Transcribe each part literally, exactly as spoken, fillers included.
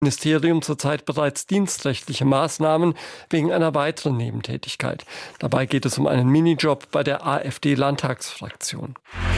Ministerium zurzeit bereits dienstrechtliche Maßnahmen wegen einer weiteren Nebentätigkeit. Dabei geht es um einen Minijob bei der AfD-Landtagsfraktion.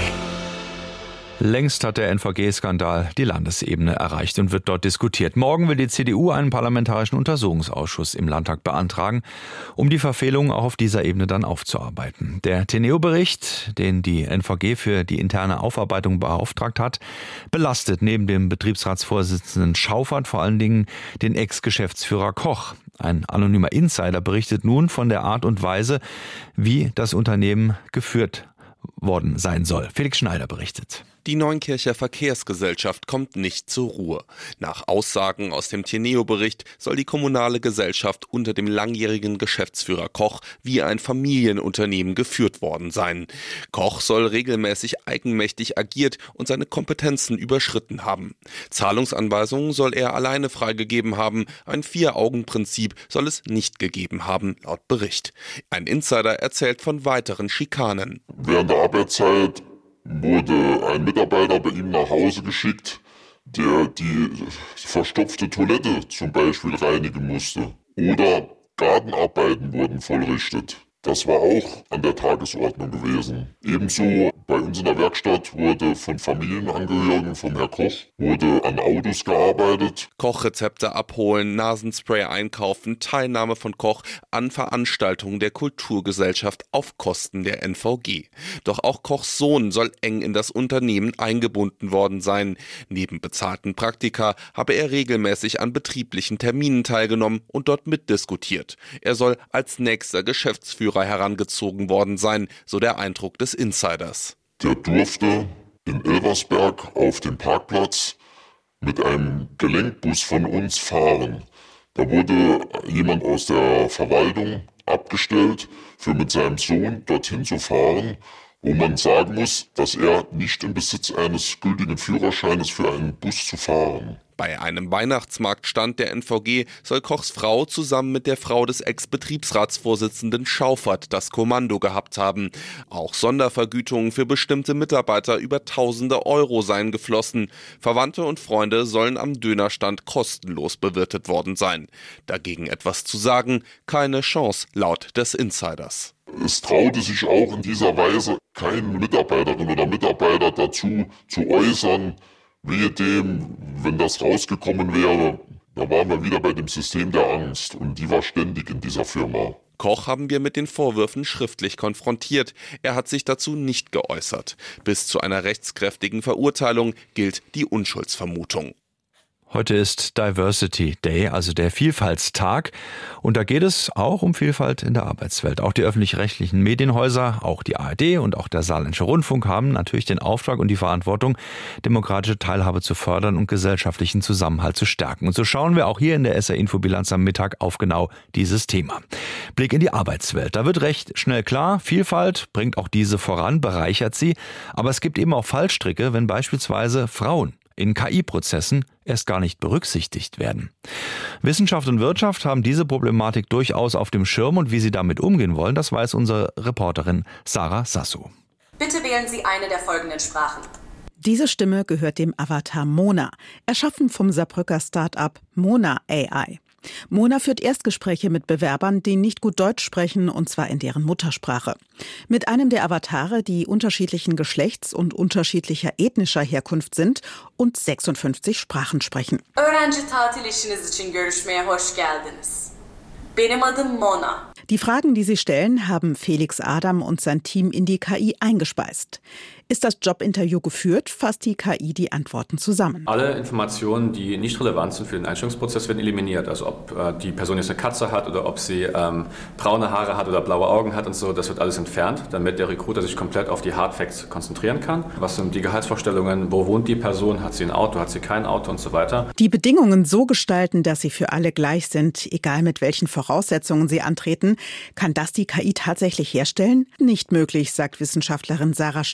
Längst hat der N V G-Skandal die Landesebene erreicht und wird dort diskutiert. Morgen will die C D U einen parlamentarischen Untersuchungsausschuss im Landtag beantragen, um die Verfehlungen auch auf dieser Ebene dann aufzuarbeiten. Der Teneo-Bericht, den die N V G für die interne Aufarbeitung beauftragt hat, belastet neben dem Betriebsratsvorsitzenden Schauffert vor allen Dingen den Ex-Geschäftsführer Koch. Ein anonymer Insider berichtet nun von der Art und Weise, wie das Unternehmen geführt worden sein soll. Felix Schneider berichtet. Die Neunkircher Verkehrsgesellschaft kommt nicht zur Ruhe. Nach Aussagen aus dem Teneo-Bericht soll die kommunale Gesellschaft unter dem langjährigen Geschäftsführer Koch wie ein Familienunternehmen geführt worden sein. Koch soll regelmäßig eigenmächtig agiert und seine Kompetenzen überschritten haben. Zahlungsanweisungen soll er alleine freigegeben haben. Ein Vier-Augen-Prinzip soll es nicht gegeben haben, laut Bericht. Ein Insider erzählt von weiteren Schikanen. Während der Arbeitszeit wurde ein Mitarbeiter bei ihm nach Hause geschickt, der die verstopfte Toilette zum Beispiel reinigen musste. Oder Gartenarbeiten wurden vollrichtet. Das war auch an der Tagesordnung gewesen. Ebenso bei uns in der Werkstatt wurde von Familienangehörigen vom Herrn Koch wurde an Autos gearbeitet. Kochrezepte abholen, Nasenspray einkaufen, Teilnahme von Koch an Veranstaltungen der Kulturgesellschaft auf Kosten der N V G. Doch auch Kochs Sohn soll eng in das Unternehmen eingebunden worden sein. Neben bezahlten Praktika habe er regelmäßig an betrieblichen Terminen teilgenommen und dort mitdiskutiert. Er soll als nächster Geschäftsführer herangezogen worden sein, so der Eindruck des Insiders. Der durfte in Elversberg auf dem Parkplatz mit einem Gelenkbus von uns fahren. Da wurde jemand aus der Verwaltung abgestellt, für mit seinem Sohn dorthin zu fahren, wo man sagen muss, dass er nicht im Besitz eines gültigen Führerscheines für einen Bus zu fahren. Bei einem Weihnachtsmarktstand der N V G soll Kochs Frau zusammen mit der Frau des Ex-Betriebsratsvorsitzenden Schauffert das Kommando gehabt haben. Auch Sondervergütungen für bestimmte Mitarbeiter über tausende Euro seien geflossen. Verwandte und Freunde sollen am Dönerstand kostenlos bewirtet worden sein. Dagegen etwas zu sagen, keine Chance laut des Insiders. Es traute sich auch in dieser Weise keine Mitarbeiterin oder Mitarbeiter dazu zu äußern, wehe dem, wenn das rausgekommen wäre, da waren wir wieder bei dem System der Angst und die war ständig in dieser Firma. Koch haben wir mit den Vorwürfen schriftlich konfrontiert. Er hat sich dazu nicht geäußert. Bis zu einer rechtskräftigen Verurteilung gilt die Unschuldsvermutung. Heute ist Diversity Day, also der Vielfaltstag. Und da geht es auch um Vielfalt in der Arbeitswelt. Auch die öffentlich-rechtlichen Medienhäuser, auch die A R D und auch der Saarländische Rundfunk haben natürlich den Auftrag und die Verantwortung, demokratische Teilhabe zu fördern und gesellschaftlichen Zusammenhalt zu stärken. Und so schauen wir auch hier in der S R-Infobilanz am Mittag auf genau dieses Thema. Blick in die Arbeitswelt. Da wird recht schnell klar, Vielfalt bringt auch diese voran, bereichert sie. Aber es gibt eben auch Fallstricke, wenn beispielsweise Frauen in K I-Prozessen erst gar nicht berücksichtigt werden. Wissenschaft und Wirtschaft haben diese Problematik durchaus auf dem Schirm und wie sie damit umgehen wollen, das weiß unsere Reporterin Sarah Sasso. Bitte wählen Sie eine der folgenden Sprachen. Diese Stimme gehört dem Avatar Mona, erschaffen vom Saarbrücker Start-up Mona A I. Mona führt Erstgespräche mit Bewerbern, die nicht gut Deutsch sprechen, und zwar in deren Muttersprache. Mit einem der Avatare, die unterschiedlichen Geschlechts und unterschiedlicher ethnischer Herkunft sind und sechsundfünfzig Sprachen sprechen. Öğrenci tatil işiniz için görüşmeye hoş geldiniz. Benim adım Mona. Die Fragen, die sie stellen, haben Felix Adam und sein Team in die K I eingespeist. Ist das Jobinterview geführt, fasst die K I die Antworten zusammen. Alle Informationen, die nicht relevant sind für den Einstellungsprozess, werden eliminiert. Also ob äh, die Person jetzt eine Katze hat oder ob sie ähm, braune Haare hat oder blaue Augen hat und so, das wird alles entfernt, damit der Recruiter sich komplett auf die Hard Facts konzentrieren kann. Was sind die Gehaltsvorstellungen, wo wohnt die Person, hat sie ein Auto, hat sie kein Auto und so weiter. Die Bedingungen so gestalten, dass sie für alle gleich sind, egal mit welchen Voraussetzungen sie antreten. Kann das die K I tatsächlich herstellen? Nicht möglich, sagt Wissenschaftlerin Sarah Sterz von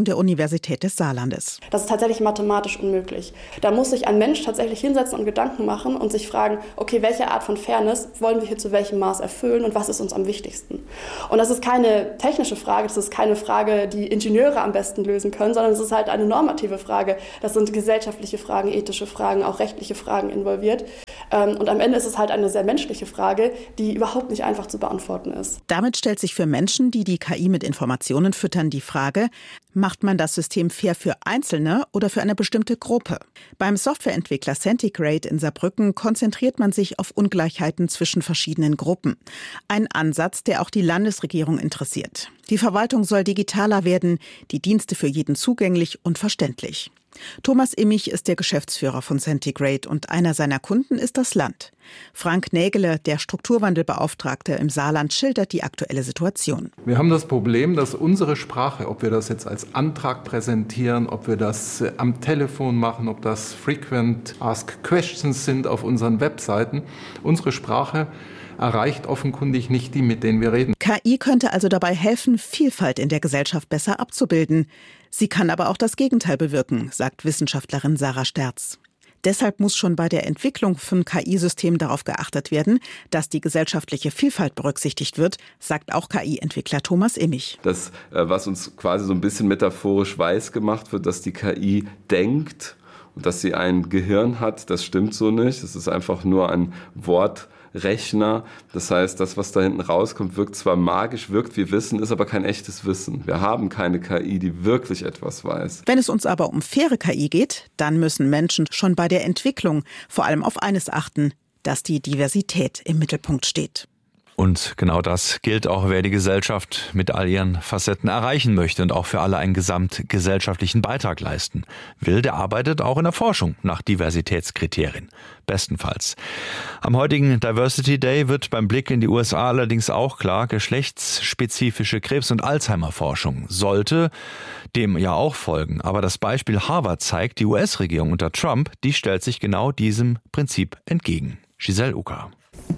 der Universität des Saarlandes. Das ist tatsächlich mathematisch unmöglich. Da muss sich ein Mensch tatsächlich hinsetzen und Gedanken machen und sich fragen, okay, welche Art von Fairness wollen wir hier zu welchem Maß erfüllen und was ist uns am wichtigsten? Und das ist keine technische Frage, das ist keine Frage, die Ingenieure am besten lösen können, sondern es ist halt eine normative Frage. Das sind gesellschaftliche Fragen, ethische Fragen, auch rechtliche Fragen involviert. Und am Ende ist es halt eine sehr menschliche Frage, die überhaupt nicht einfach zu beantworten ist. Damit stellt sich für Menschen, die die K I mit Informationen füttern, die Frage, macht man das System fair für Einzelne oder für eine bestimmte Gruppe? Beim Softwareentwickler Centigrade in Saarbrücken konzentriert man sich auf Ungleichheiten zwischen verschiedenen Gruppen. Ein Ansatz, der auch die Landesregierung interessiert. Die Verwaltung soll digitaler werden, die Dienste für jeden zugänglich und verständlich. Thomas Immich ist der Geschäftsführer von Centigrade und einer seiner Kunden ist das Land. Frank Nägele, der Strukturwandelbeauftragte im Saarland, schildert die aktuelle Situation. Wir haben das Problem, dass unsere Sprache, ob wir das jetzt als Antrag präsentieren, ob wir das am Telefon machen, ob das Frequent Asked Questions sind auf unseren Webseiten, unsere Sprache erreicht offenkundig nicht die, mit denen wir reden. K I könnte also dabei helfen, Vielfalt in der Gesellschaft besser abzubilden. Sie kann aber auch das Gegenteil bewirken, sagt Wissenschaftlerin Sarah Sterz. Deshalb muss schon bei der Entwicklung von K I-Systemen darauf geachtet werden, dass die gesellschaftliche Vielfalt berücksichtigt wird, sagt auch K I-Entwickler Thomas Immich. Das, was uns quasi so ein bisschen metaphorisch weiß gemacht wird, dass die K I denkt und dass sie ein Gehirn hat, das stimmt so nicht. Es ist einfach nur ein Wort. Rechner. Das heißt, das, was da hinten rauskommt, wirkt zwar magisch, wirkt wie Wissen, ist aber kein echtes Wissen. Wir haben keine K I, die wirklich etwas weiß. Wenn es uns aber um faire K I geht, dann müssen Menschen schon bei der Entwicklung vor allem auf eines achten, dass die Diversität im Mittelpunkt steht. Und genau das gilt auch, wer die Gesellschaft mit all ihren Facetten erreichen möchte und auch für alle einen gesamtgesellschaftlichen Beitrag leisten will, der arbeitet auch in der Forschung nach Diversitätskriterien. Bestenfalls. Am heutigen Diversity Day wird beim Blick in die U S A allerdings auch klar, geschlechtsspezifische Krebs- und Alzheimer-Forschung sollte dem ja auch folgen. Aber das Beispiel Harvard zeigt, die U S-Regierung unter Trump, die stellt sich genau diesem Prinzip entgegen. Giselle Ucker.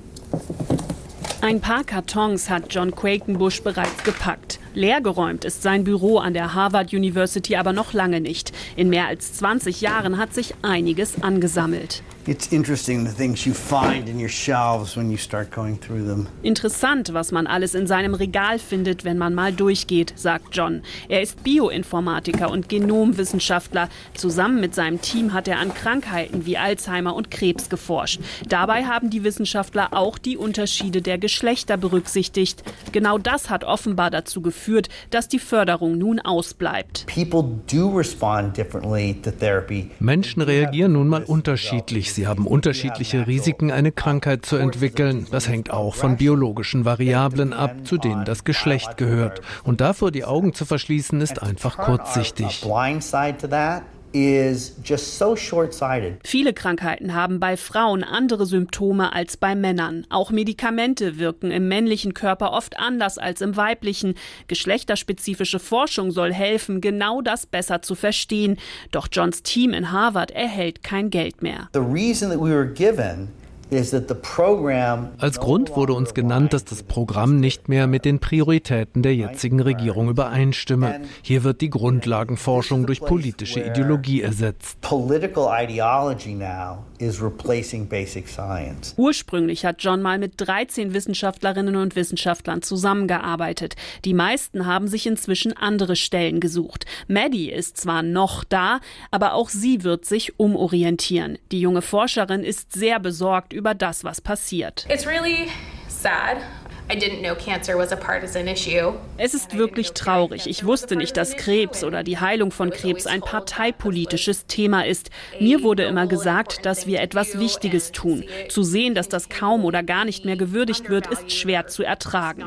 Ein paar Kartons hat John Quakenbush bereits gepackt. Leergeräumt ist sein Büro an der Harvard University aber noch lange nicht. In mehr als zwanzig Jahren hat sich einiges angesammelt. Interessant, was man alles in seinem Regal findet, wenn man mal durchgeht, sagt John. Er ist Bioinformatiker und Genomwissenschaftler. Zusammen mit seinem Team hat er an Krankheiten wie Alzheimer und Krebs geforscht. Dabei haben die Wissenschaftler auch die Unterschiede der Geschlechter berücksichtigt. Genau das hat offenbar dazu geführt, dass die Förderung nun ausbleibt. Menschen reagieren nun mal unterschiedlich. Sie haben unterschiedliche Risiken, eine Krankheit zu entwickeln. Das hängt auch von biologischen Variablen ab, zu denen das Geschlecht gehört. Und davor die Augen zu verschließen, ist einfach kurzsichtig. Viele Krankheiten haben bei Frauen andere Symptome als bei Männern. Auch Medikamente wirken im männlichen Körper oft anders als im weiblichen. Geschlechterspezifische Forschung soll helfen, genau das besser zu verstehen. Doch Johns Team in Harvard erhält kein Geld mehr. The reason that we were given Als Grund wurde uns genannt, dass das Programm nicht mehr mit den Prioritäten der jetzigen Regierung übereinstimme. Hier wird die Grundlagenforschung durch politische Ideologie ersetzt. Ursprünglich hat John mal mit dreizehn Wissenschaftlerinnen und Wissenschaftlern zusammengearbeitet. Die meisten haben sich inzwischen andere Stellen gesucht. Maddie ist zwar noch da, aber auch sie wird sich umorientieren. Die junge Forscherin ist sehr besorgt über das, was passiert. It's really sad. I didn't know cancer was a partisan issue. Es ist wirklich traurig. Ich wusste nicht, dass Krebs oder die Heilung von Krebs ein parteipolitisches Thema ist. Mir wurde immer gesagt, dass wir etwas Wichtiges tun. Zu sehen, dass das kaum oder gar nicht mehr gewürdigt wird, ist schwer zu ertragen.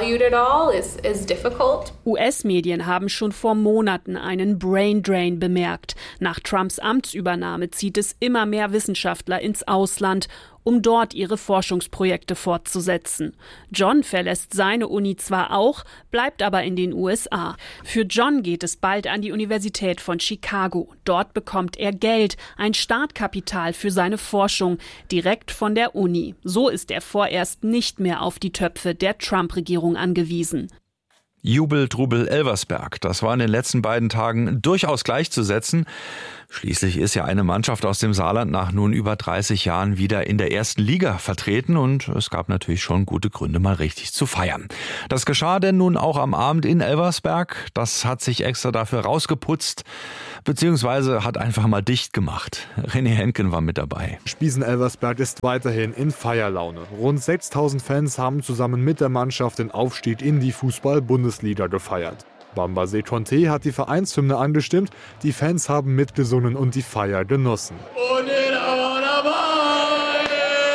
U S-Medien haben schon vor Monaten einen Brain Drain bemerkt. Nach Trumps Amtsübernahme zieht es immer mehr Wissenschaftler ins Ausland, um dort ihre Forschungsprojekte fortzusetzen. John verlässt seine Uni zwar auch, bleibt aber in den U S A. Für John geht es bald an die Universität von Chicago. Dort bekommt er Geld, ein Startkapital für seine Forschung, direkt von der Uni. So ist er vorerst nicht mehr auf die Töpfe der Trump-Regierung angewiesen. Jubel, Trubel, Elversberg. Das war in den letzten beiden Tagen durchaus gleichzusetzen. Schließlich ist ja eine Mannschaft aus dem Saarland nach nun über dreißig Jahren wieder in der ersten Liga vertreten und es gab natürlich schon gute Gründe, mal richtig zu feiern. Das geschah denn nun auch am Abend in Elversberg. Das hat sich extra dafür rausgeputzt, beziehungsweise hat einfach mal dicht gemacht. René Henken war mit dabei. Spiesen-Elversberg ist weiterhin in Feierlaune. Rund sechstausend Fans haben zusammen mit der Mannschaft den Aufstieg in die Fußball-Bundesliga gefeiert. Bamba Seconte hat die Vereinshymne angestimmt, die Fans haben mitgesungen und die Feier genossen. Und in aber dabei.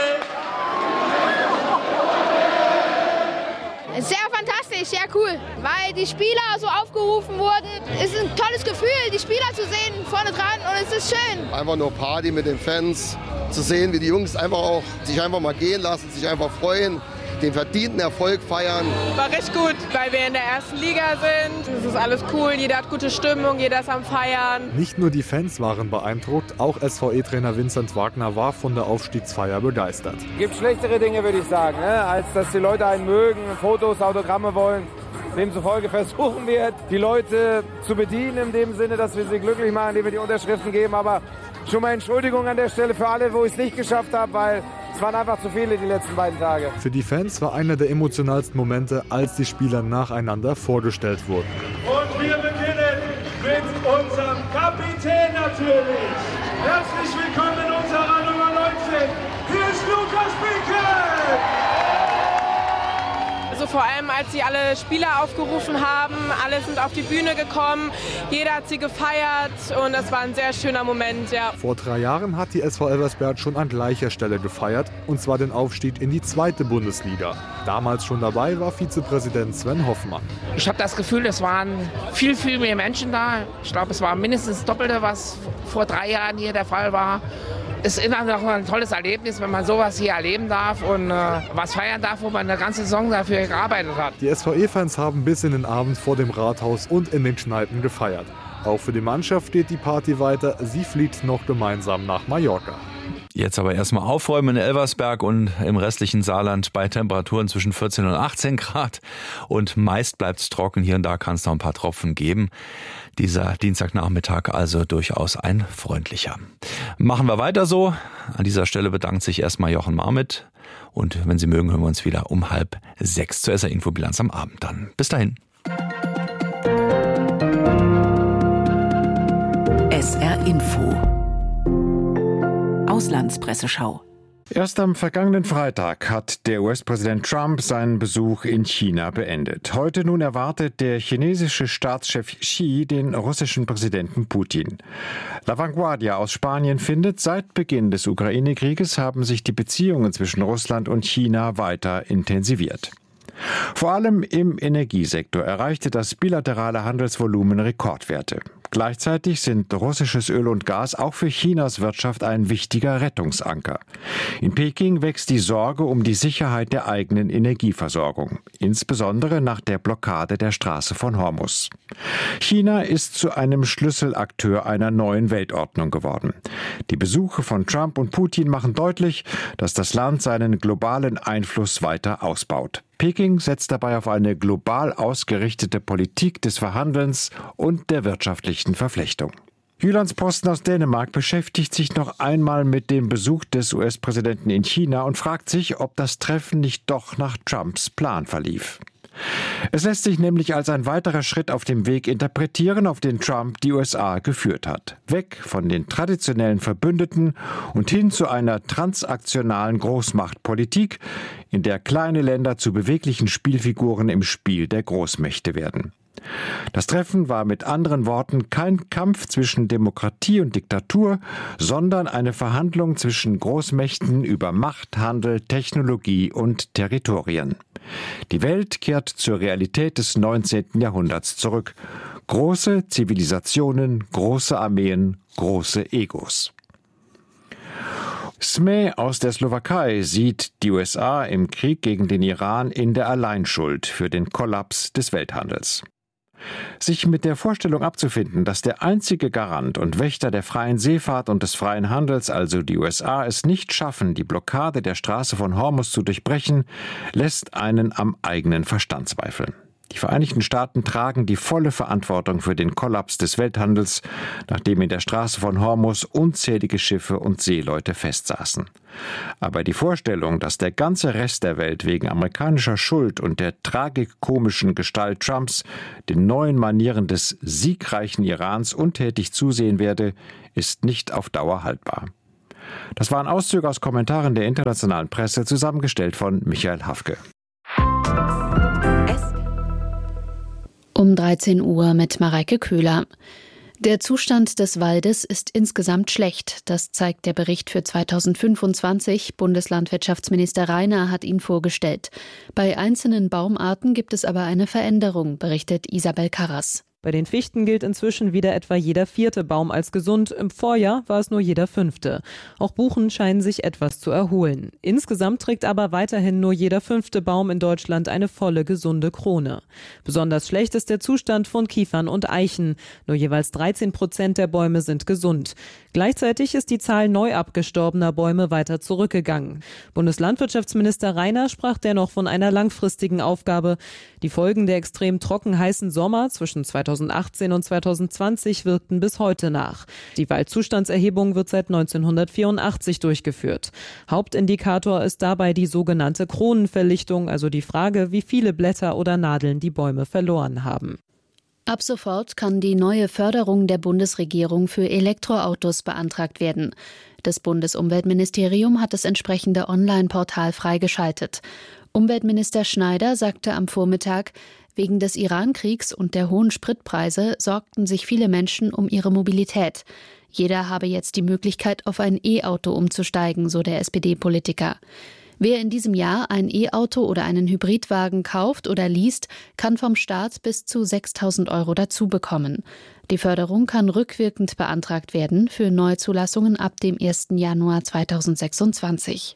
Sehr fantastisch, sehr cool, weil die Spieler so aufgerufen wurden. Es ist ein tolles Gefühl, die Spieler zu sehen vorne dran und es ist schön. Einfach nur Party mit den Fans, zu sehen, wie die Jungs einfach auch sich einfach mal gehen lassen, sich einfach freuen. Den verdienten Erfolg feiern. War recht gut, weil wir in der ersten Liga sind. Es ist alles cool, jeder hat gute Stimmung, jeder ist am Feiern. Nicht nur die Fans waren beeindruckt, auch S V E-Trainer Vincent Wagner war von der Aufstiegsfeier begeistert. Es gibt schlechtere Dinge, würde ich sagen, ne? Als dass die Leute einen mögen, Fotos, Autogramme wollen. Demzufolge versuchen wir, die Leute zu bedienen, in dem Sinne, dass wir sie glücklich machen, indem wir die Unterschriften geben. Aber schon mal Entschuldigung an der Stelle für alle, wo ich es nicht geschafft habe, weil es waren einfach zu viele die letzten beiden Tage. Für die Fans war einer der emotionalsten Momente, als die Spieler nacheinander vorgestellt wurden. Und wir beginnen mit unserem Kapitän natürlich. Herzlich willkommen in unserer Nummer neunzehn. Hier ist Lukas Pickett. Also vor allem, als sie alle Spieler aufgerufen haben, alle sind auf die Bühne gekommen, jeder hat sie gefeiert und das war ein sehr schöner Moment, ja. Vor drei Jahren hat die S V Elversberg schon an gleicher Stelle gefeiert, und zwar den Aufstieg in die zweite Bundesliga. Damals schon dabei war Vizepräsident Sven Hoffmann. Ich habe das Gefühl, es waren viel, viel mehr Menschen da. Ich glaube, es war mindestens das Doppelte, was vor drei Jahren hier der Fall war. Es ist immer noch ein tolles Erlebnis, wenn man sowas hier erleben darf und äh, was feiern darf, wo man eine ganze Saison dafür gearbeitet hat. Die S V E-Fans haben bis in den Abend vor dem Rathaus und in den Kneipen gefeiert. Auch für die Mannschaft geht die Party weiter. Sie fliegt noch gemeinsam nach Mallorca. Jetzt aber erstmal aufräumen in Elversberg und im restlichen Saarland bei Temperaturen zwischen vierzehn und achtzehn Grad. Und meist bleibt es trocken. Hier und da kann es noch ein paar Tropfen geben. Dieser Dienstagnachmittag also durchaus ein freundlicher. Machen wir weiter so. An dieser Stelle bedankt sich erstmal Jochen Marmit. Und wenn Sie mögen, hören wir uns wieder um halb sechs zur S R-Infobilanz am Abend dann. Bis dahin. S R-Info. Auslandspresseschau. Erst am vergangenen Freitag hat der U S-Präsident Trump seinen Besuch in China beendet. Heute nun erwartet der chinesische Staatschef Xi den russischen Präsidenten Putin. La Vanguardia aus Spanien findet, seit Beginn des Ukraine-Krieges haben sich die Beziehungen zwischen Russland und China weiter intensiviert. Vor allem im Energiesektor erreichte das bilaterale Handelsvolumen Rekordwerte. Gleichzeitig sind russisches Öl und Gas auch für Chinas Wirtschaft ein wichtiger Rettungsanker. In Peking wächst die Sorge um die Sicherheit der eigenen Energieversorgung, insbesondere nach der Blockade der Straße von Hormuz. China ist zu einem Schlüsselakteur einer neuen Weltordnung geworden. Die Besuche von Trump und Putin machen deutlich, dass das Land seinen globalen Einfluss weiter ausbaut. Peking setzt dabei auf eine global ausgerichtete Politik des Verhandelns und der wirtschaftlichen Verflechtung. Jyllands-Posten aus Dänemark beschäftigt sich noch einmal mit dem Besuch des U S-Präsidenten in China und fragt sich, ob das Treffen nicht doch nach Trumps Plan verlief. Es lässt sich nämlich als ein weiterer Schritt auf dem Weg interpretieren, auf den Trump die U S A geführt hat. Weg von den traditionellen Verbündeten und hin zu einer transaktionalen Großmachtpolitik, in der kleine Länder zu beweglichen Spielfiguren im Spiel der Großmächte werden. Das Treffen war mit anderen Worten kein Kampf zwischen Demokratie und Diktatur, sondern eine Verhandlung zwischen Großmächten über Macht, Handel, Technologie und Territorien. Die Welt kehrt zur Realität des neunzehnten Jahrhunderts zurück. Große Zivilisationen, große Armeen, große Egos. Sme aus der Slowakei sieht die U S A im Krieg gegen den Iran in der Alleinschuld für den Kollaps des Welthandels. Sich mit der Vorstellung abzufinden, dass der einzige Garant und Wächter der freien Seefahrt und des freien Handels, also die U S A, es nicht schaffen, die Blockade der Straße von Hormuz zu durchbrechen, lässt einen am eigenen Verstand zweifeln. Die Vereinigten Staaten tragen die volle Verantwortung für den Kollaps des Welthandels, nachdem in der Straße von Hormuz unzählige Schiffe und Seeleute festsaßen. Aber die Vorstellung, dass der ganze Rest der Welt wegen amerikanischer Schuld und der tragikomischen Gestalt Trumps den neuen Manieren des siegreichen Irans untätig zusehen werde, ist nicht auf Dauer haltbar. Das waren Auszüge aus Kommentaren der internationalen Presse, zusammengestellt von Michael Hafke. Um dreizehn Uhr mit Mareike Köhler. Der Zustand des Waldes ist insgesamt schlecht. Das zeigt der Bericht für zweitausendfünfundzwanzig. Bundeslandwirtschaftsminister Rainer hat ihn vorgestellt. Bei einzelnen Baumarten gibt es aber eine Veränderung, berichtet Isabel Karras. Bei den Fichten gilt inzwischen wieder etwa jeder vierte Baum als gesund. Im Vorjahr war es nur jeder fünfte. Auch Buchen scheinen sich etwas zu erholen. Insgesamt trägt aber weiterhin nur jeder fünfte Baum in Deutschland eine volle, gesunde Krone. Besonders schlecht ist der Zustand von Kiefern und Eichen. Nur jeweils dreizehn Prozent der Bäume sind gesund. Gleichzeitig ist die Zahl neu abgestorbener Bäume weiter zurückgegangen. Bundeslandwirtschaftsminister Rainer sprach dennoch von einer langfristigen Aufgabe. Die Folgen der extrem trocken heißen Sommer zwischen zweitausendachtzehn und zweitausendzwanzig wirkten bis heute nach. Die Waldzustandserhebung wird seit neunzehnhundertvierundachtzig durchgeführt. Hauptindikator ist dabei die sogenannte Kronenverlichtung, also die Frage, wie viele Blätter oder Nadeln die Bäume verloren haben. Ab sofort kann die neue Förderung der Bundesregierung für Elektroautos beantragt werden. Das Bundesumweltministerium hat das entsprechende Online-Portal freigeschaltet. Umweltminister Schneider sagte am Vormittag, wegen des Iran-Kriegs und der hohen Spritpreise sorgten sich viele Menschen um ihre Mobilität. Jeder habe jetzt die Möglichkeit, auf ein E-Auto umzusteigen, so der S P D-Politiker. Wer in diesem Jahr ein E-Auto oder einen Hybridwagen kauft oder liest, kann vom Staat bis zu sechstausend Euro dazu bekommen. Die Förderung kann rückwirkend beantragt werden für Neuzulassungen ab dem ersten Januar zweitausendsechsundzwanzig.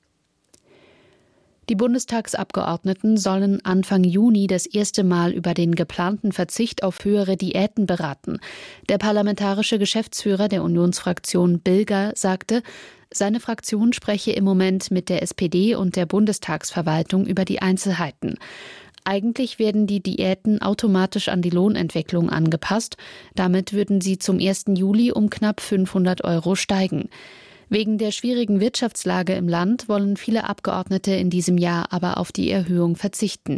Die Bundestagsabgeordneten sollen Anfang Juni das erste Mal über den geplanten Verzicht auf höhere Diäten beraten. Der parlamentarische Geschäftsführer der Unionsfraktion Bilger sagte, seine Fraktion spreche im Moment mit der S P D und der Bundestagsverwaltung über die Einzelheiten. Eigentlich werden die Diäten automatisch an die Lohnentwicklung angepasst. Damit würden sie zum ersten Juli um knapp fünfhundert Euro steigen. Wegen der schwierigen Wirtschaftslage im Land wollen viele Abgeordnete in diesem Jahr aber auf die Erhöhung verzichten.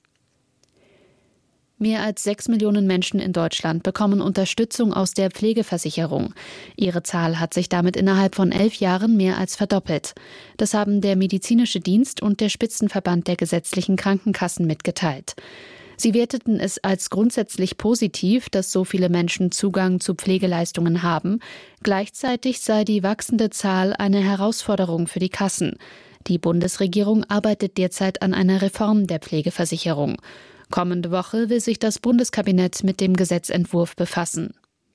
Mehr als sechs Millionen Menschen in Deutschland bekommen Unterstützung aus der Pflegeversicherung. Ihre Zahl hat sich damit innerhalb von elf Jahren mehr als verdoppelt. Das haben der Medizinische Dienst und der Spitzenverband der gesetzlichen Krankenkassen mitgeteilt. Sie werteten es als grundsätzlich positiv, dass so viele Menschen Zugang zu Pflegeleistungen haben. Gleichzeitig sei die wachsende Zahl eine Herausforderung für die Kassen. Die Bundesregierung arbeitet derzeit an einer Reform der Pflegeversicherung. Kommende Woche will sich das Bundeskabinett mit dem Gesetzentwurf befassen.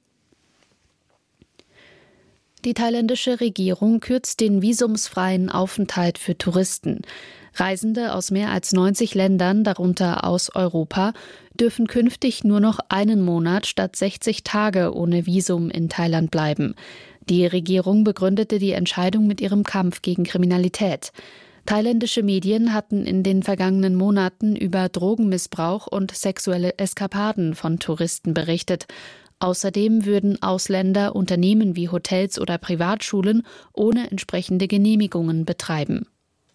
Die thailändische Regierung kürzt den visumsfreien Aufenthalt für Touristen. Reisende aus mehr als neunzig Ländern, darunter aus Europa, dürfen künftig nur noch einen Monat statt sechzig Tage ohne Visum in Thailand bleiben. Die Regierung begründete die Entscheidung mit ihrem Kampf gegen Kriminalität. Thailändische Medien hatten in den vergangenen Monaten über Drogenmissbrauch und sexuelle Eskapaden von Touristen berichtet. Außerdem würden Ausländer Unternehmen wie Hotels oder Privatschulen ohne entsprechende Genehmigungen betreiben.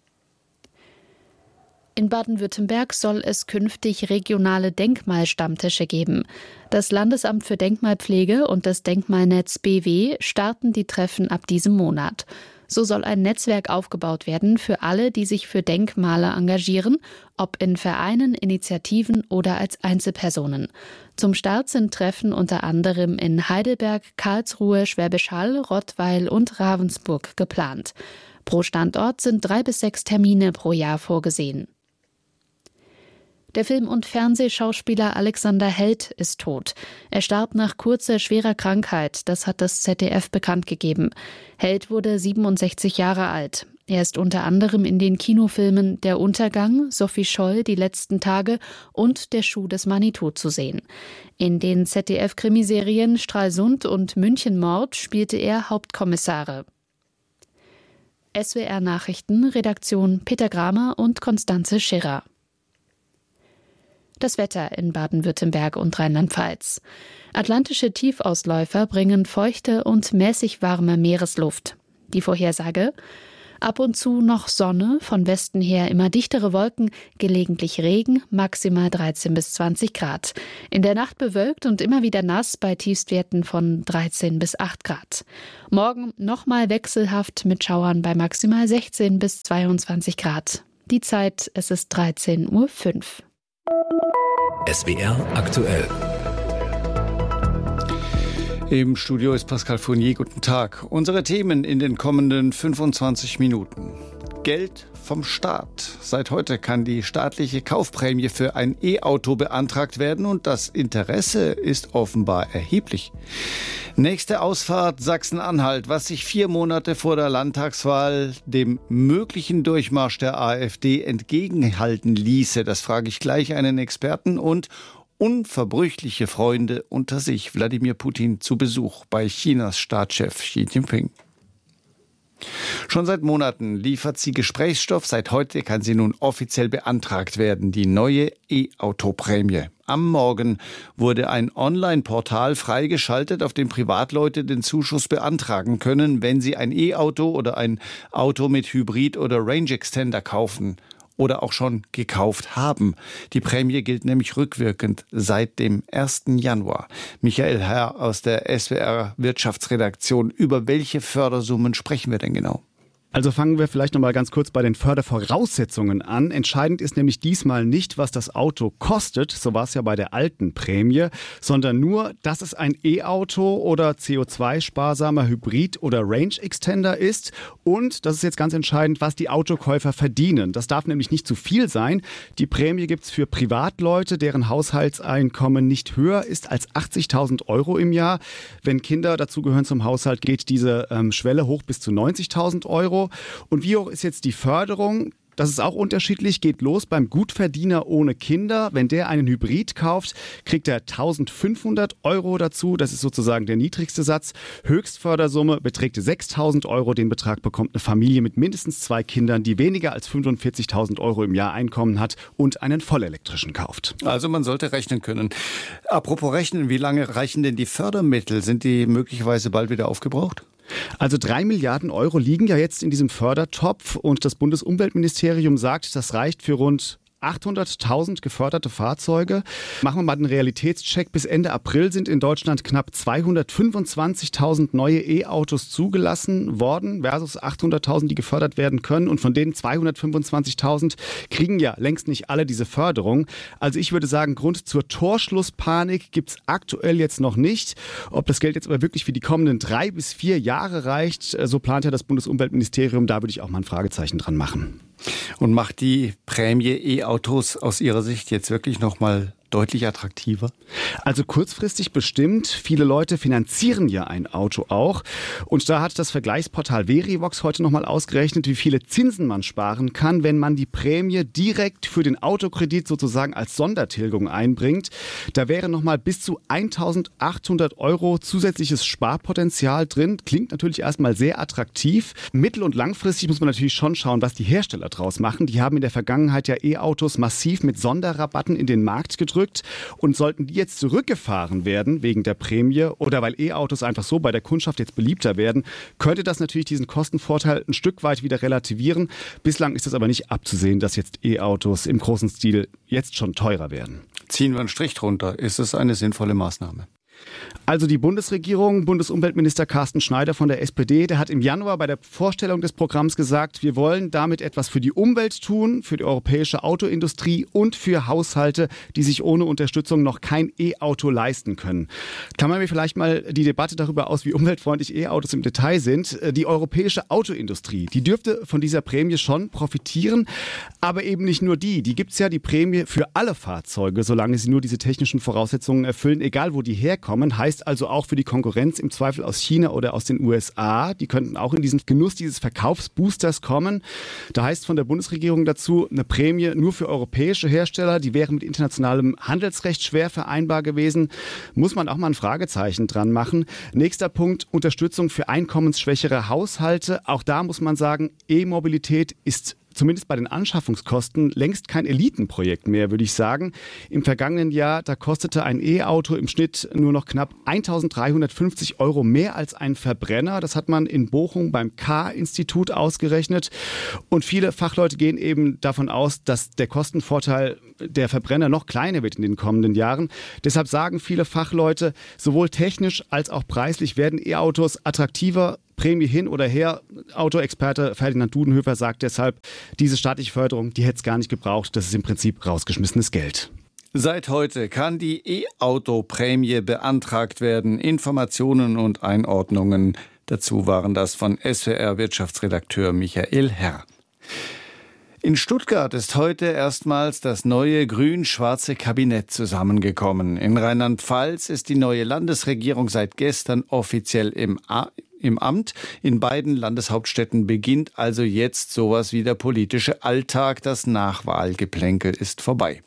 In Baden-Württemberg soll es künftig regionale Denkmalstammtische geben. Das Landesamt für Denkmalpflege und das Denkmalnetz B W starten die Treffen ab diesem Monat. So soll ein Netzwerk aufgebaut werden für alle, die sich für Denkmale engagieren, ob in Vereinen, Initiativen oder als Einzelpersonen. Zum Start sind Treffen unter anderem in Heidelberg, Karlsruhe, Schwäbisch Hall, Rottweil und Ravensburg geplant. Pro Standort sind drei bis sechs Termine pro Jahr vorgesehen. Der Film- und Fernsehschauspieler Alexander Held ist tot. Er starb nach kurzer, schwerer Krankheit, das hat das Z D F bekannt gegeben. Held wurde siebenundsechzig Jahre alt. Er ist unter anderem in den Kinofilmen Der Untergang, Sophie Scholl, Die letzten Tage und Der Schuh des Manitou zu sehen. In den Z D F-Krimiserien Stralsund und Münchenmord spielte er Hauptkommissare. S W R Nachrichten, Redaktion Peter Gramer und Konstanze Schirrer. Das Wetter in Baden-Württemberg und Rheinland-Pfalz. Atlantische Tiefausläufer bringen feuchte und mäßig warme Meeresluft. Die Vorhersage: ab und zu noch Sonne, von Westen her immer dichtere Wolken, gelegentlich Regen, maximal dreizehn bis zwanzig Grad. In der Nacht bewölkt und immer wieder nass bei Tiefstwerten von dreizehn bis acht Grad. Morgen nochmal wechselhaft mit Schauern bei maximal sechzehn bis zweiundzwanzig Grad. Die Zeit, es ist dreizehn Uhr fünf. S W R aktuell. Im Studio ist Pascal Fournier. Guten Tag. Unsere Themen in den kommenden fünfundzwanzig Minuten. Geld vom Staat. Seit heute kann die staatliche Kaufprämie für ein E-Auto beantragt werden und das Interesse ist offenbar erheblich. Nächste Ausfahrt Sachsen-Anhalt, was sich vier Monate vor der Landtagswahl dem möglichen Durchmarsch der AfD entgegenhalten ließe. Das frage ich gleich einen Experten. Und unverbrüchliche Freunde unter sich. Wladimir Putin zu Besuch bei Chinas Staatschef Xi Jinping. Schon seit Monaten liefert sie Gesprächsstoff. Seit heute kann sie nun offiziell beantragt werden, die neue E-Auto-Prämie. Am Morgen wurde ein Online-Portal freigeschaltet, auf dem Privatleute den Zuschuss beantragen können, wenn sie ein E-Auto oder ein Auto mit Hybrid oder Range Extender kaufen oder auch schon gekauft haben. Die Prämie gilt nämlich rückwirkend seit dem ersten Januar. Michael Herr aus der S W R Wirtschaftsredaktion. Über welche Fördersummen sprechen wir denn genau? Also fangen wir vielleicht noch mal ganz kurz bei den Fördervoraussetzungen an. Entscheidend ist nämlich diesmal nicht, was das Auto kostet, so war es ja bei der alten Prämie, sondern nur, dass es ein E-Auto oder C O zwei sparsamer Hybrid oder Range Extender ist. Und, das ist jetzt ganz entscheidend, was die Autokäufer verdienen. Das darf nämlich nicht zu viel sein. Die Prämie gibt es für Privatleute, deren Haushaltseinkommen nicht höher ist als achtzigtausend Euro im Jahr. Wenn Kinder dazugehören zum Haushalt, geht diese ähm, Schwelle hoch bis zu neunzigtausend Euro. Und wie hoch ist jetzt die Förderung? Das ist auch unterschiedlich, geht los beim Gutverdiener ohne Kinder. Wenn der einen Hybrid kauft, kriegt er eintausendfünfhundert Euro dazu. Das ist sozusagen der niedrigste Satz. Höchstfördersumme beträgt sechstausend Euro. Den Betrag bekommt eine Familie mit mindestens zwei Kindern, die weniger als fünfundvierzigtausend Euro im Jahr Einkommen hat und einen vollelektrischen kauft. Also man sollte rechnen können. Apropos rechnen, wie lange reichen denn die Fördermittel? Sind die möglicherweise bald wieder aufgebraucht? Also drei Milliarden Euro liegen ja jetzt in diesem Fördertopf und das Bundesumweltministerium sagt, das reicht für rund achthunderttausend geförderte Fahrzeuge. Machen wir mal den Realitätscheck. Bis Ende April sind in Deutschland knapp zweihundertfünfundzwanzigtausend neue E-Autos zugelassen worden versus achthunderttausend, die gefördert werden können. Und von denen zweihundertfünfundzwanzigtausend kriegen ja längst nicht alle diese Förderung. Also ich würde sagen, Grund zur Torschlusspanik gibt es aktuell jetzt noch nicht. Ob das Geld jetzt aber wirklich für die kommenden drei bis vier Jahre reicht, so plant ja das Bundesumweltministerium. Da würde ich auch mal ein Fragezeichen dran machen. Und macht die Prämie E-Autos aus Ihrer Sicht jetzt wirklich noch mal deutlich attraktiver? Also kurzfristig bestimmt. Viele Leute finanzieren ja ein Auto auch. Und da hat das Vergleichsportal Verivox heute nochmal ausgerechnet, wie viele Zinsen man sparen kann, wenn man die Prämie direkt für den Autokredit sozusagen als Sondertilgung einbringt. Da wäre nochmal bis zu eintausendachthundert Euro zusätzliches Sparpotenzial drin. Klingt natürlich erstmal sehr attraktiv. Mittel- und langfristig muss man natürlich schon schauen, was die Hersteller draus machen. Die haben in der Vergangenheit ja E-Autos massiv mit Sonderrabatten in den Markt gedrückt. Und sollten die jetzt zurückgefahren werden wegen der Prämie oder weil E-Autos einfach so bei der Kundschaft jetzt beliebter werden, könnte das natürlich diesen Kostenvorteil ein Stück weit wieder relativieren. Bislang ist es aber nicht abzusehen, dass jetzt E-Autos im großen Stil jetzt schon teurer werden. Ziehen wir einen Strich drunter. Ist es eine sinnvolle Maßnahme? Also die Bundesregierung, Bundesumweltminister Carsten Schneider von der S P D, der hat im Januar bei der Vorstellung des Programms gesagt, wir wollen damit etwas für die Umwelt tun, für die europäische Autoindustrie und für Haushalte, die sich ohne Unterstützung noch kein E-Auto leisten können. Kann man mir vielleicht mal die Debatte darüber aus, wie umweltfreundlich E-Autos im Detail sind. Die europäische Autoindustrie, die dürfte von dieser Prämie schon profitieren, aber eben nicht nur die. Die gibt es ja, die Prämie für alle Fahrzeuge, solange sie nur diese technischen Voraussetzungen erfüllen, egal wo die herkommen. Heißt also auch für die Konkurrenz im Zweifel aus China oder aus den U S A. Die könnten auch in diesen Genuss dieses Verkaufsboosters kommen. Da heißt von der Bundesregierung dazu, eine Prämie nur für europäische Hersteller, die wäre mit internationalem Handelsrecht schwer vereinbar gewesen. Muss man auch mal ein Fragezeichen dran machen. Nächster Punkt, Unterstützung für einkommensschwächere Haushalte. Auch da muss man sagen, E-Mobilität ist zumindest bei den Anschaffungskosten längst kein Elitenprojekt mehr, würde ich sagen. Im vergangenen Jahr, da kostete ein E-Auto im Schnitt nur noch knapp eintausenddreihundertfünfzig Euro mehr als ein Verbrenner. Das hat man in Bochum beim K-Institut ausgerechnet. Und viele Fachleute gehen eben davon aus, dass der Kostenvorteil der Verbrenner noch kleiner wird in den kommenden Jahren. Deshalb sagen viele Fachleute, sowohl technisch als auch preislich werden E-Autos attraktiver. Prämie hin oder her. Autoexperte Ferdinand Dudenhöfer sagt deshalb, diese staatliche Förderung, die hätte es gar nicht gebraucht. Das ist im Prinzip rausgeschmissenes Geld. Seit heute kann die E-Auto-Prämie beantragt werden. Informationen und Einordnungen dazu waren das von S W R-Wirtschaftsredakteur Michael Herr. In Stuttgart ist heute erstmals das neue grün-schwarze Kabinett zusammengekommen. In Rheinland-Pfalz ist die neue Landesregierung seit gestern offiziell im A Im Amt. In beiden Landeshauptstädten beginnt also jetzt sowas wie der politische Alltag. Das Nachwahlgeplänkel ist vorbei.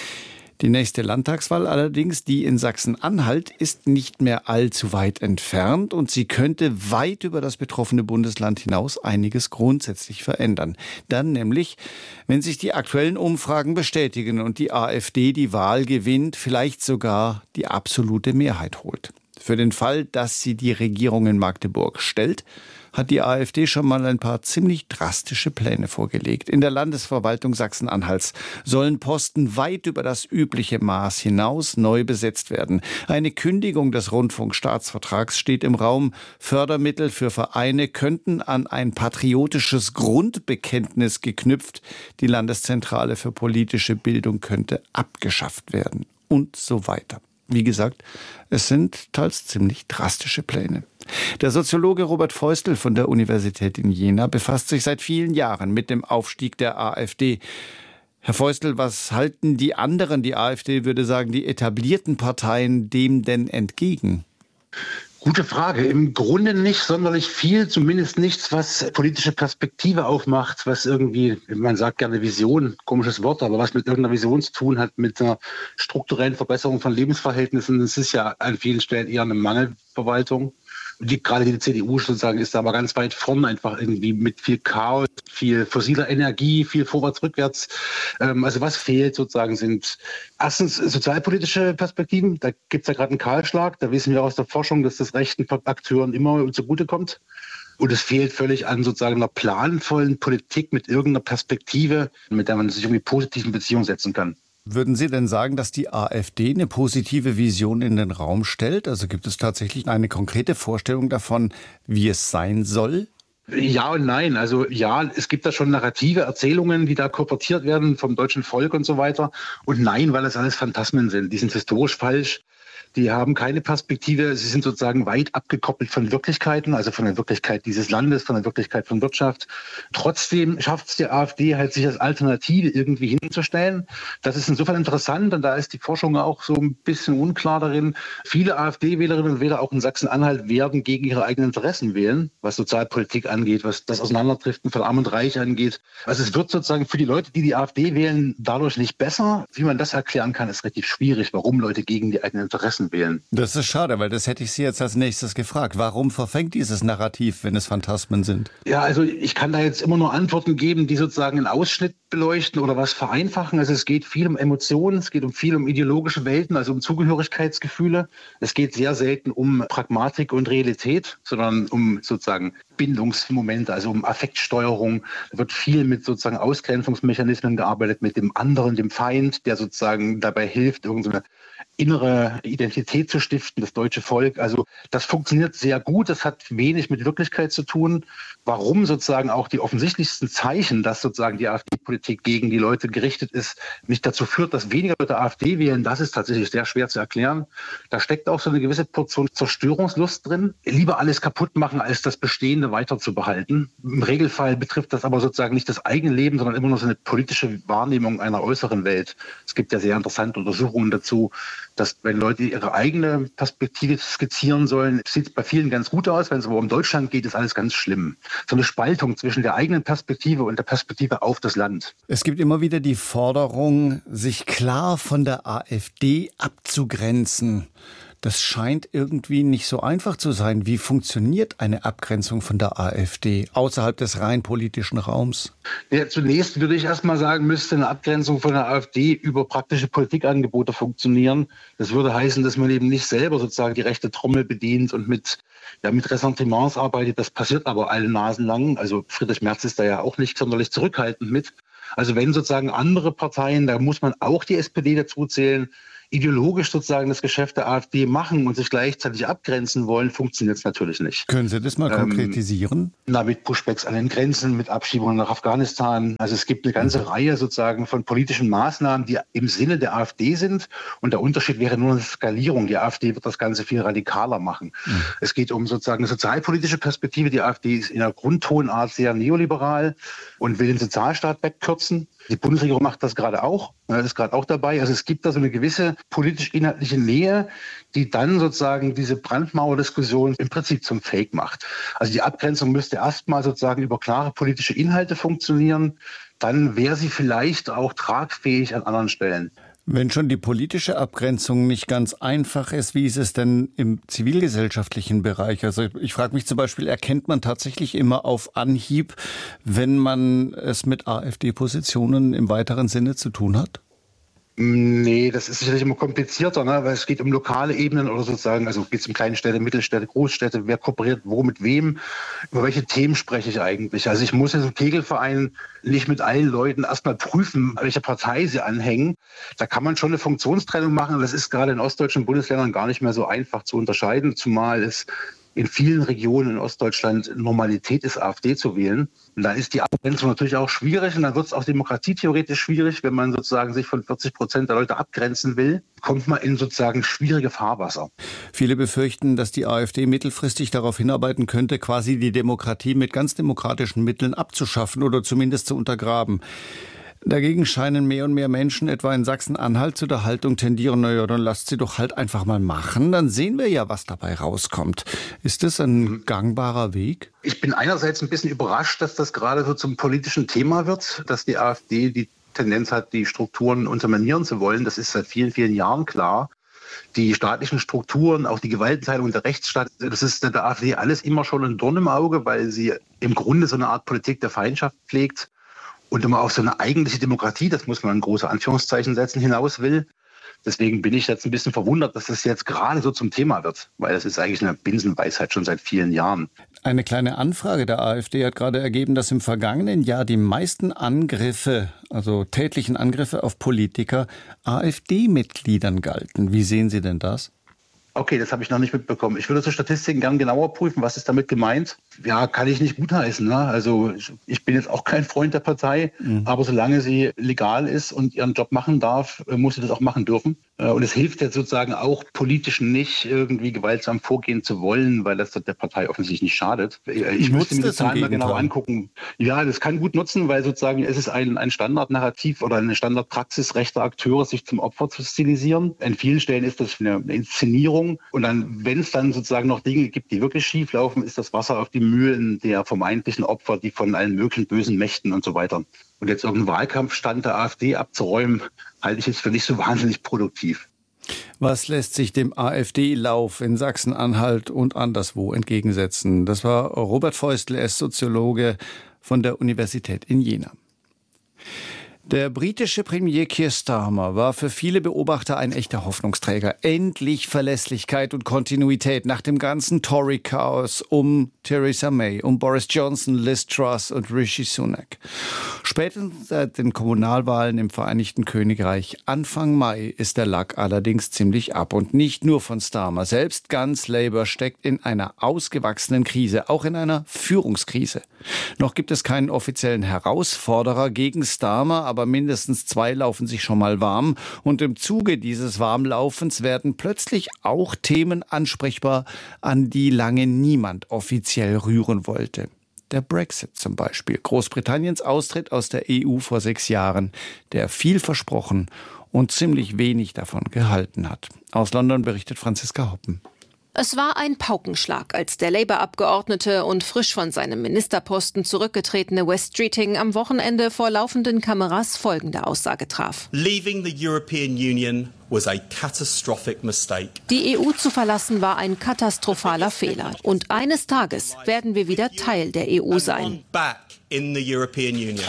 Die nächste Landtagswahl allerdings, die in Sachsen-Anhalt, ist nicht mehr allzu weit entfernt und sie könnte weit über das betroffene Bundesland hinaus einiges grundsätzlich verändern. Dann nämlich, wenn sich die aktuellen Umfragen bestätigen und die AfD die Wahl gewinnt, vielleicht sogar die absolute Mehrheit holt. Für den Fall, dass sie die Regierung in Magdeburg stellt, hat die AfD schon mal ein paar ziemlich drastische Pläne vorgelegt. In der Landesverwaltung Sachsen-Anhalts sollen Posten weit über das übliche Maß hinaus neu besetzt werden. Eine Kündigung des Rundfunkstaatsvertrags steht im Raum. Fördermittel für Vereine könnten an ein patriotisches Grundbekenntnis geknüpft. Die Landeszentrale für politische Bildung könnte abgeschafft werden und so weiter. Wie gesagt, es sind teils ziemlich drastische Pläne. Der Soziologe Robert Feustel von der Universität in Jena befasst sich seit vielen Jahren mit dem Aufstieg der AfD. Herr Feustel, was halten die anderen, die AfD würde sagen, die etablierten Parteien dem denn entgegen? Gute Frage. Im Grunde nicht sonderlich viel, zumindest nichts, was politische Perspektive aufmacht, was irgendwie, man sagt gerne Vision, komisches Wort, aber was mit irgendeiner Vision zu tun hat, mit einer strukturellen Verbesserung von Lebensverhältnissen. Das ist ja an vielen Stellen eher eine Mangelverwaltung. Die, gerade die C D U sozusagen ist da aber ganz weit vorn, einfach irgendwie mit viel Chaos, viel fossiler Energie, viel vorwärts, rückwärts. Ähm, also was fehlt sozusagen sind erstens sozialpolitische Perspektiven. Da gibt es ja gerade einen Kahlschlag. Da wissen wir aus der Forschung, dass das rechten Akteuren immer zugutekommt. Und es fehlt völlig an sozusagen einer planvollen Politik mit irgendeiner Perspektive, mit der man sich irgendwie positiv in Beziehung setzen kann. Würden Sie denn sagen, dass die AfD eine positive Vision in den Raum stellt? Also gibt es tatsächlich eine konkrete Vorstellung davon, wie es sein soll? Ja und nein. Also ja, es gibt da schon narrative Erzählungen, die da kolportiert werden vom deutschen Volk und so weiter. Und nein, weil das alles Phantasmen sind. Die sind historisch falsch. Die haben keine Perspektive. Sie sind sozusagen weit abgekoppelt von Wirklichkeiten, also von der Wirklichkeit dieses Landes, von der Wirklichkeit von Wirtschaft. Trotzdem schafft es die AfD halt, sich als Alternative irgendwie hinzustellen. Das ist insofern interessant und da ist die Forschung auch so ein bisschen unklar darin. Viele AfD-Wählerinnen und Wähler auch in Sachsen-Anhalt werden gegen ihre eigenen Interessen wählen, was Sozialpolitik angeht, was das Auseinanderdriften von Arm und Reich angeht. Also es wird sozusagen für die Leute, die die AfD wählen, dadurch nicht besser. Wie man das erklären kann, ist relativ schwierig, warum Leute gegen die eigenen Interessen wählen. Das ist schade, weil das hätte ich Sie jetzt als nächstes gefragt. Warum verfängt dieses Narrativ, wenn es Phantasmen sind? Ja, also ich kann da jetzt immer nur Antworten geben, die sozusagen einen Ausschnitt beleuchten oder was vereinfachen. Also es geht viel um Emotionen, es geht um viel um ideologische Welten, also um Zugehörigkeitsgefühle. Es geht sehr selten um Pragmatik und Realität, sondern um sozusagen Bindungsmomente, also um Affektsteuerung. Da wird viel mit sozusagen Ausgrenzungsmechanismen gearbeitet, mit dem anderen, dem Feind, der sozusagen dabei hilft, irgendeine innere Identität zu stiften, das deutsche Volk. Also das funktioniert sehr gut, das hat wenig mit Wirklichkeit zu tun. Warum sozusagen auch die offensichtlichsten Zeichen, dass sozusagen die AfD-Politik gegen die Leute gerichtet ist, nicht dazu führt, dass weniger Leute AfD wählen, das ist tatsächlich sehr schwer zu erklären. Da steckt auch so eine gewisse Portion Zerstörungslust drin. Lieber alles kaputt machen, als das Bestehende weiter zu behalten. Im Regelfall betrifft das aber sozusagen nicht das eigene Leben, sondern immer nur so eine politische Wahrnehmung einer äußeren Welt. Es gibt ja sehr interessante Untersuchungen dazu, dass wenn Leute ihre eigene Perspektive skizzieren sollen, sieht es bei vielen ganz gut aus. Wenn es aber um Deutschland geht, ist alles ganz schlimm. So eine Spaltung zwischen der eigenen Perspektive und der Perspektive auf das Land. Es gibt immer wieder die Forderung, sich klar von der AfD abzugrenzen. Das scheint irgendwie nicht so einfach zu sein. Wie funktioniert eine Abgrenzung von der AfD außerhalb des rein politischen Raums? Ja, zunächst würde ich erst mal sagen, müsste eine Abgrenzung von der AfD über praktische Politikangebote funktionieren. Das würde heißen, dass man eben nicht selber sozusagen die rechte Trommel bedient und mit, ja, mit Ressentiments arbeitet. Das passiert aber alle Nasen lang. Also Friedrich Merz ist da ja auch nicht sonderlich zurückhaltend mit. Also wenn sozusagen andere Parteien, da muss man auch die S P D dazu zählen, ideologisch sozusagen das Geschäft der AfD machen und sich gleichzeitig abgrenzen wollen, funktioniert es natürlich nicht. Können Sie das mal ähm, konkretisieren? Na, mit Pushbacks an den Grenzen, mit Abschiebungen nach Afghanistan. Also es gibt eine ganze mhm. Reihe sozusagen von politischen Maßnahmen, die im Sinne der AfD sind. Und der Unterschied wäre nur eine Skalierung. Die AfD wird das Ganze viel radikaler machen. Mhm. Es geht um sozusagen eine sozialpolitische Perspektive. Die AfD ist in der Grundtonart sehr neoliberal und will den Sozialstaat wegkürzen. Die Bundesregierung macht das gerade auch, ist gerade auch dabei. Also es gibt da so eine gewisse politisch-inhaltliche Nähe, die dann sozusagen diese Brandmauerdiskussion im Prinzip zum Fake macht. Also die Abgrenzung müsste erstmal sozusagen über klare politische Inhalte funktionieren. Dann wäre sie vielleicht auch tragfähig an anderen Stellen. Wenn schon die politische Abgrenzung nicht ganz einfach ist, wie ist es denn im zivilgesellschaftlichen Bereich? Also ich frage mich zum Beispiel, erkennt man tatsächlich immer auf Anhieb, wenn man es mit AfD-Positionen im weiteren Sinne zu tun hat? Nee, das ist sicherlich immer komplizierter, ne? Weil es geht um lokale Ebenen oder sozusagen, also geht es um kleine Städte, Mittelstädte, Großstädte, wer kooperiert wo mit wem, über welche Themen spreche ich eigentlich. Also ich muss jetzt im Kegelverein nicht mit allen Leuten erstmal prüfen, welche Partei sie anhängen. Da kann man schon eine Funktionstrennung machen. Das ist gerade in ostdeutschen Bundesländern gar nicht mehr so einfach zu unterscheiden, zumal es in vielen Regionen in Ostdeutschland Normalität ist, AfD zu wählen. Und da ist die Abgrenzung natürlich auch schwierig und dann wird es auch demokratietheoretisch schwierig, wenn man sozusagen sich von vierzig Prozent der Leute abgrenzen will, kommt man in sozusagen schwierige Fahrwasser. Viele befürchten, dass die AfD mittelfristig darauf hinarbeiten könnte, quasi die Demokratie mit ganz demokratischen Mitteln abzuschaffen oder zumindest zu untergraben. Dagegen scheinen mehr und mehr Menschen, etwa in Sachsen-Anhalt, zu der Haltung tendieren, naja, dann lasst sie doch halt einfach mal machen, dann sehen wir ja, was dabei rauskommt. Ist das ein gangbarer Weg? Ich bin einerseits ein bisschen überrascht, dass das gerade so zum politischen Thema wird, dass die AfD die Tendenz hat, die Strukturen unterminieren zu wollen. Das ist seit vielen, vielen Jahren klar. Die staatlichen Strukturen, auch die Gewaltenteilung und der Rechtsstaat, das ist der AfD alles immer schon ein Dorn im Auge, weil sie im Grunde so eine Art Politik der Feindschaft pflegt. Und immer auf so eine eigentliche Demokratie, das muss man in große Anführungszeichen setzen, hinaus will. Deswegen bin ich jetzt ein bisschen verwundert, dass das jetzt gerade so zum Thema wird, weil das ist eigentlich eine Binsenweisheit schon seit vielen Jahren. Eine kleine Anfrage der AfD hat gerade ergeben, dass im vergangenen Jahr die meisten Angriffe, also tätlichen Angriffe auf Politiker, AfD-Mitgliedern galten. Wie sehen Sie denn das? Okay, das habe ich noch nicht mitbekommen. Ich würde zur Statistiken gern genauer prüfen, was ist damit gemeint. Ja, kann ich nicht gutheißen. Ne? Also ich, ich bin jetzt auch kein Freund der Partei, mhm. aber solange sie legal ist und ihren Job machen darf, muss sie das auch machen dürfen. Und es hilft jetzt sozusagen auch politisch nicht, irgendwie gewaltsam vorgehen zu wollen, weil das der Partei offensichtlich nicht schadet. Ich müsste mir die Zahlen mal genau angucken. Ja, das kann gut nutzen, weil sozusagen es ist ein, ein Standardnarrativ oder eine Standardpraxis rechter Akteure, sich zum Opfer zu stilisieren. An vielen Stellen ist das eine, eine Inszenierung. Und dann, wenn es dann sozusagen noch Dinge gibt, die wirklich schief laufen, ist das Wasser auf die Mühlen der vermeintlichen Opfer, die von allen möglichen bösen Mächten und so weiter. Und jetzt irgendeinen Wahlkampfstand der AfD abzuräumen, halte ich jetzt für nicht so wahnsinnig produktiv. Was lässt sich dem AfD-Lauf in Sachsen-Anhalt und anderswo entgegensetzen? Das war Robert Feustel, er ist Soziologe von der Universität in Jena. Der britische Premier Keir Starmer war für viele Beobachter ein echter Hoffnungsträger. Endlich Verlässlichkeit und Kontinuität nach dem ganzen Tory-Chaos um Theresa May, um Boris Johnson, Liz Truss und Rishi Sunak. Spätestens seit den Kommunalwahlen im Vereinigten Königreich Anfang Mai ist der Lack allerdings ziemlich ab. Und nicht nur von Starmer selbst, ganz Labour steckt in einer ausgewachsenen Krise, auch in einer Führungskrise. Noch gibt es keinen offiziellen Herausforderer gegen Starmer, aber mindestens zwei laufen sich schon mal warm. Und im Zuge dieses Warmlaufens werden plötzlich auch Themen ansprechbar, an die lange niemand offiziell rühren wollte. Der Brexit zum Beispiel, Großbritanniens Austritt aus der E U vor sechs Jahren, der viel versprochen und ziemlich wenig davon gehalten hat. Aus London berichtet Franziska Hoppen. Es war ein Paukenschlag, als der Labour-Abgeordnete und frisch von seinem Ministerposten zurückgetretene Wes Streeting am Wochenende vor laufenden Kameras folgende Aussage traf. Leaving the European Union was a catastrophic mistake. Die E U zu verlassen war ein katastrophaler Fehler. Und eines Tages werden wir wieder Teil der E U sein. Back in the European Union.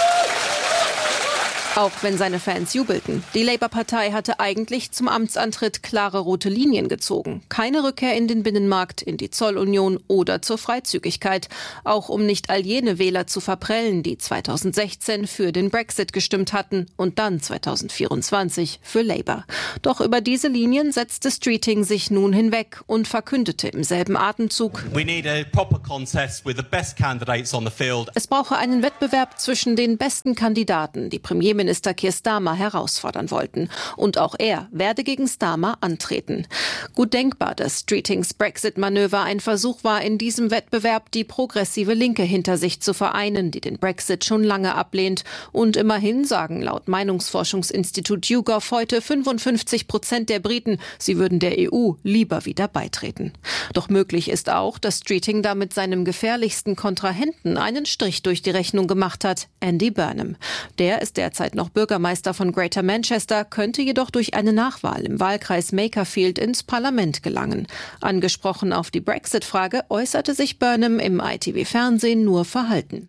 Auch wenn seine Fans jubelten. Die Labour-Partei hatte eigentlich zum Amtsantritt klare rote Linien gezogen. Keine Rückkehr in den Binnenmarkt, in die Zollunion oder zur Freizügigkeit. Auch um nicht all jene Wähler zu verprellen, die zweitausendsechzehn für den Brexit gestimmt hatten und dann zweitausendvierundzwanzig für Labour. Doch über diese Linien setzte Streeting sich nun hinweg und verkündete im selben Atemzug: We need a proper contest with the best candidates on the field. Es brauche einen Wettbewerb zwischen den besten Kandidaten, die Premierminister Minister Keir Starmer herausfordern wollten. Und auch er werde gegen Starmer antreten. Gut denkbar, dass Streetings Brexit-Manöver ein Versuch war, in diesem Wettbewerb die progressive Linke hinter sich zu vereinen, die den Brexit schon lange ablehnt. Und immerhin sagen laut Meinungsforschungsinstitut YouGov heute fünfundfünfzig Prozent der Briten, sie würden der E U lieber wieder beitreten. Doch möglich ist auch, dass Streeting damit seinem gefährlichsten Kontrahenten einen Strich durch die Rechnung gemacht hat, Andy Burnham. Der ist derzeit noch Bürgermeister von Greater Manchester, könnte jedoch durch eine Nachwahl im Wahlkreis Makerfield ins Parlament gelangen. Angesprochen auf die Brexit-Frage äußerte sich Burnham im I T V-Fernsehen nur verhalten.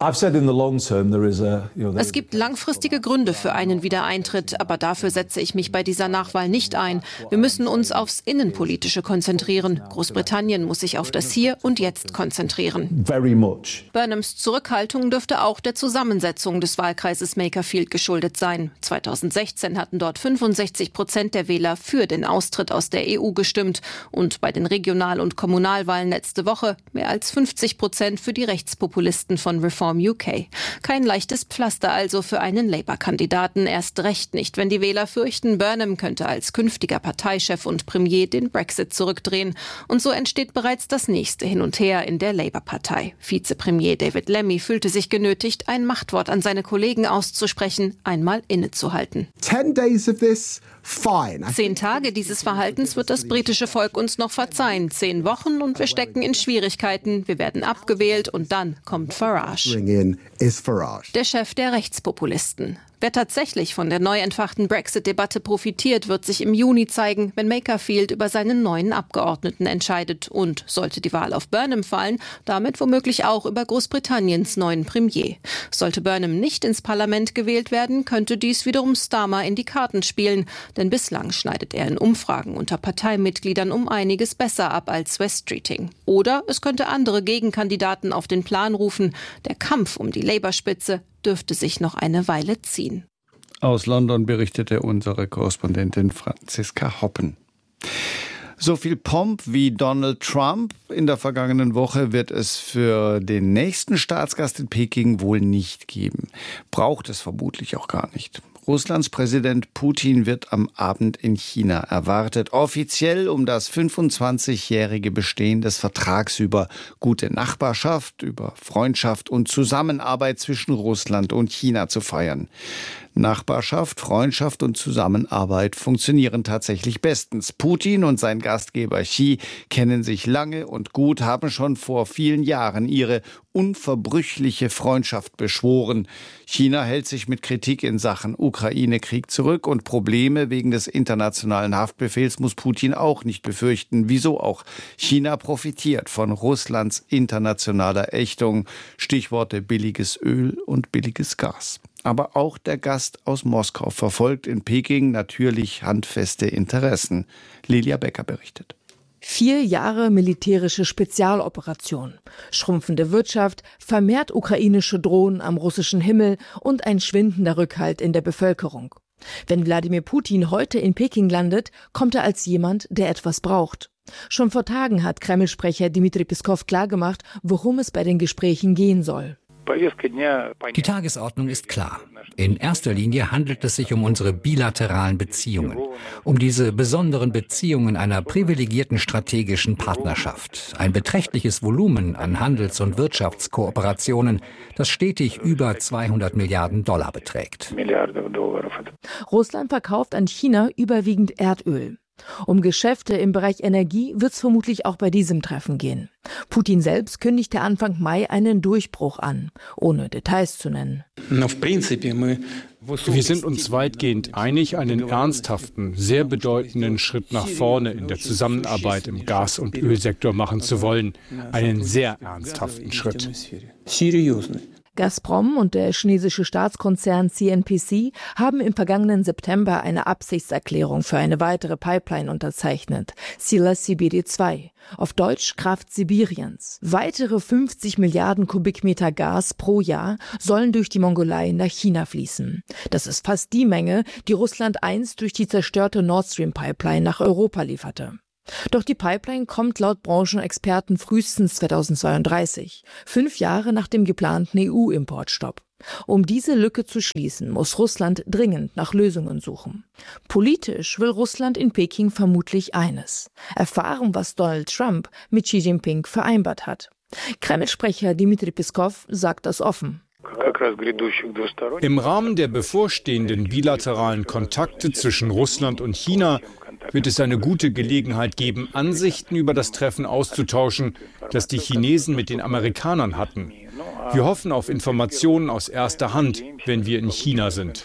Es gibt langfristige Gründe für einen Wiedereintritt, aber dafür setze ich mich bei dieser Nachwahl nicht ein. Wir müssen uns aufs Innenpolitische konzentrieren. Großbritannien muss sich auf das Hier und Jetzt konzentrieren. Burnhams Zurückhaltung dürfte auch der Zusammensetzung des Wahlkreises Makerfield geschuldet sein. zweitausendsechzehn hatten dort fünfundsechzig Prozent der Wähler für den Austritt aus der E U gestimmt und bei den Regional- und Kommunalwahlen letzte Woche mehr als fünfzig Prozent für die Rechtspopulisten von Reform U K. Kein leichtes Pflaster also für einen Labour-Kandidaten, erst recht nicht, wenn die Wähler fürchten, Burnham könnte als künftiger Parteichef und Premier den Brexit zurückdrehen. Und so entsteht bereits das nächste Hin und Her in der Labour-Partei. Vizepremier David Lammy fühlte sich genötigt, ein Machtwort an seine Kollegen auszusprechen, einmal innezuhalten. Zehn Tage dieses Verhaltens wird das britische Volk uns noch verzeihen. Zehn Wochen und wir stecken in Schwierigkeiten. Wir werden abgewählt und dann kommt Farage. Der Chef der Rechtspopulisten. Wer tatsächlich von der neu entfachten Brexit-Debatte profitiert, wird sich im Juni zeigen, wenn Makerfield über seinen neuen Abgeordneten entscheidet und, sollte die Wahl auf Burnham fallen, damit womöglich auch über Großbritanniens neuen Premier. Sollte Burnham nicht ins Parlament gewählt werden, könnte dies wiederum Starmer in die Karten spielen, denn bislang schneidet er in Umfragen unter Parteimitgliedern um einiges besser ab als Wes Streeting. Oder es könnte andere Gegenkandidaten auf den Plan rufen. Der Kampf um die Labour-Spitze dürfte sich noch eine Weile ziehen. Aus London berichtete unsere Korrespondentin Franziska Hoppen. So viel Pomp wie Donald Trump in der vergangenen Woche wird es für den nächsten Staatsgast in Peking wohl nicht geben. Braucht es vermutlich auch gar nicht. Russlands Präsident Putin wird am Abend in China erwartet, offiziell um das fünfundzwanzigjährige Bestehen des Vertrags über gute Nachbarschaft, über Freundschaft und Zusammenarbeit zwischen Russland und China zu feiern. Nachbarschaft, Freundschaft und Zusammenarbeit funktionieren tatsächlich bestens. Putin und sein Gastgeber Xi kennen sich lange und gut, haben schon vor vielen Jahren ihre unverbrüchliche Freundschaft beschworen. China hält sich mit Kritik in Sachen Ukraine-Krieg zurück und Probleme wegen des internationalen Haftbefehls muss Putin auch nicht befürchten. Wieso auch? China profitiert von Russlands internationaler Ächtung. Stichworte billiges Öl und billiges Gas. Aber auch der Gast aus Moskau verfolgt in Peking natürlich handfeste Interessen. Lilia Becker berichtet. Vier Jahre militärische Spezialoperation, schrumpfende Wirtschaft, vermehrt ukrainische Drohnen am russischen Himmel und ein schwindender Rückhalt in der Bevölkerung. Wenn Wladimir Putin heute in Peking landet, kommt er als jemand, der etwas braucht. Schon vor Tagen hat Kreml-Sprecher Dmitri Peskov klargemacht, worum es bei den Gesprächen gehen soll. Die Tagesordnung ist klar. In erster Linie handelt es sich um unsere bilateralen Beziehungen, um diese besonderen Beziehungen einer privilegierten strategischen Partnerschaft. Ein beträchtliches Volumen an Handels- und Wirtschaftskooperationen, das stetig über zweihundert Milliarden Dollar beträgt. Russland verkauft an China überwiegend Erdöl. Um Geschäfte im Bereich Energie wird es vermutlich auch bei diesem Treffen gehen. Putin selbst kündigte Anfang Mai einen Durchbruch an, ohne Details zu nennen. Wir sind uns weitgehend einig, einen ernsthaften, sehr bedeutenden Schritt nach vorne in der Zusammenarbeit im Gas- und Ölsektor machen zu wollen. Einen sehr ernsthaften Schritt. Gazprom und der chinesische Staatskonzern C N P C haben im vergangenen September eine Absichtserklärung für eine weitere Pipeline unterzeichnet, Sila Sibiri zwei, auf Deutsch Kraft Sibiriens. Weitere fünfzig Milliarden Kubikmeter Gas pro Jahr sollen durch die Mongolei nach China fließen. Das ist fast die Menge, die Russland einst durch die zerstörte Nord Stream Pipeline nach Europa lieferte. Doch die Pipeline kommt laut Branchenexperten frühestens zweitausendzweiunddreißig, fünf Jahre nach dem geplanten E U-Importstopp. Um diese Lücke zu schließen, muss Russland dringend nach Lösungen suchen. Politisch will Russland in Peking vermutlich eines: erfahren, was Donald Trump mit Xi Jinping vereinbart hat. Kreml-Sprecher Dmitri Peskov sagt das offen. Im Rahmen der bevorstehenden bilateralen Kontakte zwischen Russland und China wird es eine gute Gelegenheit geben, Ansichten über das Treffen auszutauschen, das die Chinesen mit den Amerikanern hatten. Wir hoffen auf Informationen aus erster Hand, wenn wir in China sind.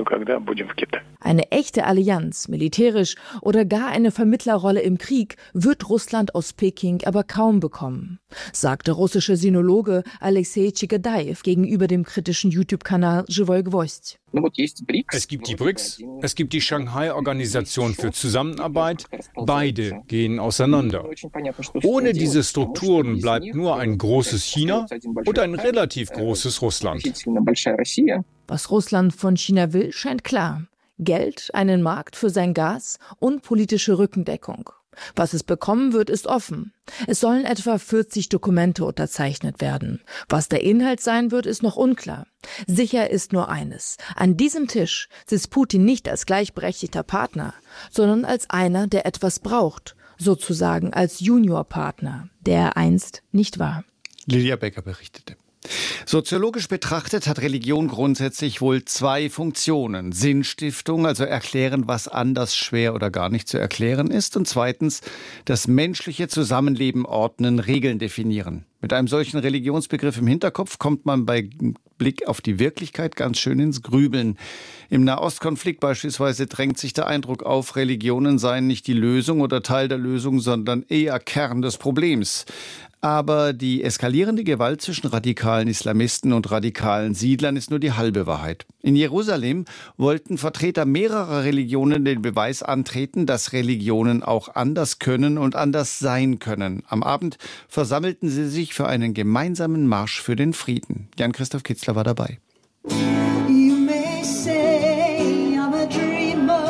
Eine echte Allianz, militärisch oder gar eine Vermittlerrolle im Krieg, wird Russland aus Peking aber kaum bekommen, sagte russische Sinologe Alexei Chigadaev gegenüber dem kritischen YouTube-Kanal Живой Гвоздь. Es gibt die B R I C S, es gibt die Shanghai-Organisation für Zusammenarbeit. Beide gehen auseinander. Ohne diese Strukturen bleibt nur ein großes China und ein relativ großes Russland. Was Russland von China will, scheint klar. Geld, einen Markt für sein Gas und politische Rückendeckung. Was es bekommen wird, ist offen. Es sollen etwa vierzig Dokumente unterzeichnet werden. Was der Inhalt sein wird, ist noch unklar. Sicher ist nur eines: An diesem Tisch sitzt Putin nicht als gleichberechtigter Partner, sondern als einer, der etwas braucht, sozusagen als Juniorpartner, der er einst nicht war. Lydia Becker berichtete. Soziologisch betrachtet hat Religion grundsätzlich wohl zwei Funktionen. Sinnstiftung, also erklären, was anders, schwer oder gar nicht zu erklären ist. Und zweitens, das menschliche Zusammenleben ordnen, Regeln definieren. Mit einem solchen Religionsbegriff im Hinterkopf kommt man bei Blick auf die Wirklichkeit ganz schön ins Grübeln. Im Nahostkonflikt beispielsweise drängt sich der Eindruck auf, Religionen seien nicht die Lösung oder Teil der Lösung, sondern eher Kern des Problems. Aber die eskalierende Gewalt zwischen radikalen Islamisten und radikalen Siedlern ist nur die halbe Wahrheit. In Jerusalem wollten Vertreter mehrerer Religionen den Beweis antreten, dass Religionen auch anders können und anders sein können. Am Abend versammelten sie sich für einen gemeinsamen Marsch für den Frieden. Jan-Christoph Kitzler war dabei. You may say I'm a dreamer.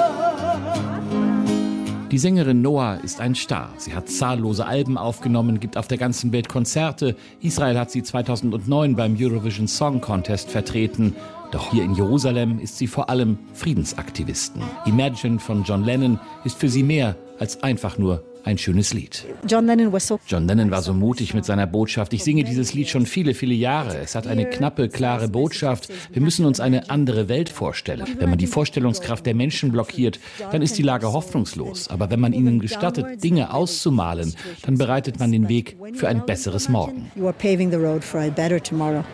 Die Sängerin Noah ist ein Star. Sie hat zahllose Alben aufgenommen, gibt auf der ganzen Welt Konzerte. Israel hat sie zweitausendneun beim Eurovision Song Contest vertreten. Doch hier in Jerusalem ist sie vor allem Friedensaktivistin. Imagine von John Lennon ist für sie mehr als einfach nur ein schönes Lied. John Lennon was so John Lennon war so mutig mit seiner Botschaft. Ich singe dieses Lied schon viele, viele Jahre. Es hat eine knappe, klare Botschaft. Wir müssen uns eine andere Welt vorstellen. Wenn man die Vorstellungskraft der Menschen blockiert, dann ist die Lage hoffnungslos. Aber wenn man ihnen gestattet, Dinge auszumalen, dann bereitet man den Weg für ein besseres Morgen. You are paving the road for a better tomorrow.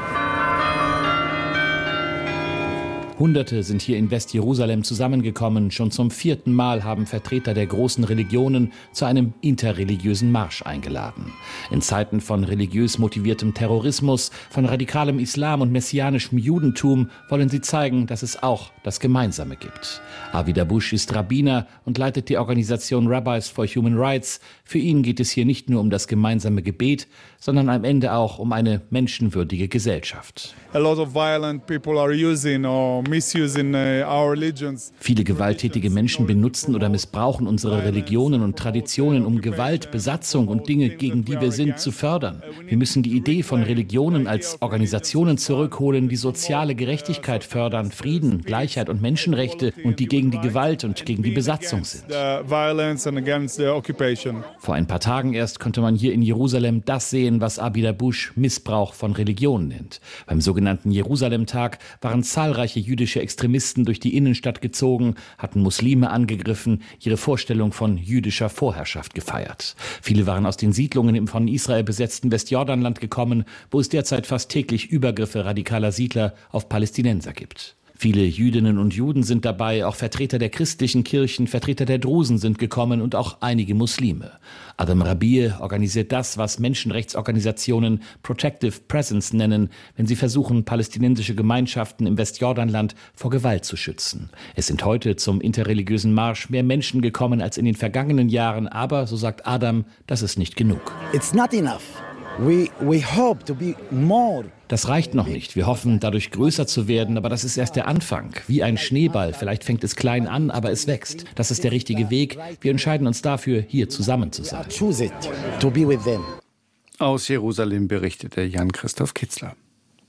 Hunderte sind hier in Westjerusalem zusammengekommen. Schon zum vierten Mal haben Vertreter der großen Religionen zu einem interreligiösen Marsch eingeladen. In Zeiten von religiös motiviertem Terrorismus, von radikalem Islam und messianischem Judentum wollen sie zeigen, dass es auch das Gemeinsame gibt. Avi Dabush ist Rabbiner und leitet die Organisation Rabbis for Human Rights. Für ihn geht es hier nicht nur um das gemeinsame Gebet, sondern am Ende auch um eine menschenwürdige Gesellschaft. A lot of violent people are using or misusing our religions. Viele gewalttätige Menschen benutzen oder missbrauchen unsere Religionen und Traditionen, um Gewalt, Besatzung und Dinge, gegen die wir sind, zu fördern. Wir müssen die Idee von Religionen als Organisationen zurückholen, die soziale Gerechtigkeit fördern, Frieden, Gleichheit und Menschenrechte und die gegen die Gewalt und gegen die Besatzung sind. Vor ein paar Tagen erst konnte man hier in Jerusalem das sehen, was Avi Dabush Missbrauch von Religion nennt. Beim sogenannten Jerusalem-Tag waren zahlreiche jüdische jüdische Extremisten durch die Innenstadt gezogen, hatten Muslime angegriffen, ihre Vorstellung von jüdischer Vorherrschaft gefeiert. Viele waren aus den Siedlungen im von Israel besetzten Westjordanland gekommen, wo es derzeit fast täglich Übergriffe radikaler Siedler auf Palästinenser gibt. Viele Jüdinnen und Juden sind dabei, auch Vertreter der christlichen Kirchen, Vertreter der Drusen sind gekommen und auch einige Muslime. Adam Rabie organisiert das, was Menschenrechtsorganisationen Protective Presence nennen, wenn sie versuchen, palästinensische Gemeinschaften im Westjordanland vor Gewalt zu schützen. Es sind heute zum interreligiösen Marsch mehr Menschen gekommen als in den vergangenen Jahren, aber, so sagt Adam, das ist nicht genug. It's not enough. We, we hope to be more. Das reicht noch nicht. Wir hoffen, dadurch größer zu werden, aber das ist erst der Anfang. Wie ein Schneeball. Vielleicht fängt es klein an, aber es wächst. Das ist der richtige Weg. Wir entscheiden uns dafür, hier zusammen zu sein. Aus Jerusalem berichtete Jan-Christoph Kitzler.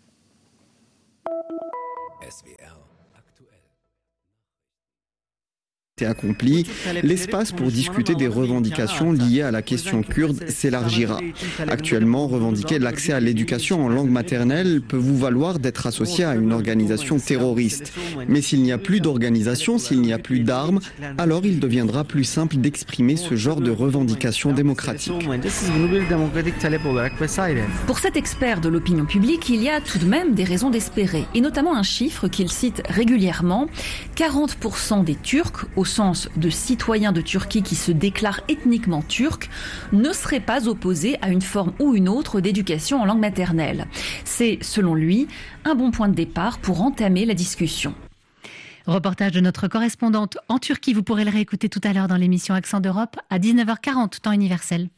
accompli, l'espace pour discuter des revendications liées à la question kurde s'élargira. Actuellement, revendiquer l'accès à l'éducation en langue maternelle peut vous valoir d'être associé à une organisation terroriste. Mais s'il n'y a plus d'organisation, s'il n'y a plus d'armes, alors il deviendra plus simple d'exprimer ce genre de revendications démocratiques. Pour cet expert de l'opinion publique, il y a tout de même des raisons d'espérer, et notamment un chiffre qu'il cite régulièrement, quarante pour cent des Turcs, au sens de citoyens de Turquie qui se déclarent ethniquement turcs, ne seraient pas opposés à une forme ou une autre d'éducation en langue maternelle. C'est, selon lui, un bon point de départ pour entamer la discussion. Reportage de notre correspondante en Turquie, vous pourrez le réécouter tout à l'heure dans l'émission Accent d'Europe à dix-neuf heures quarante, temps universel.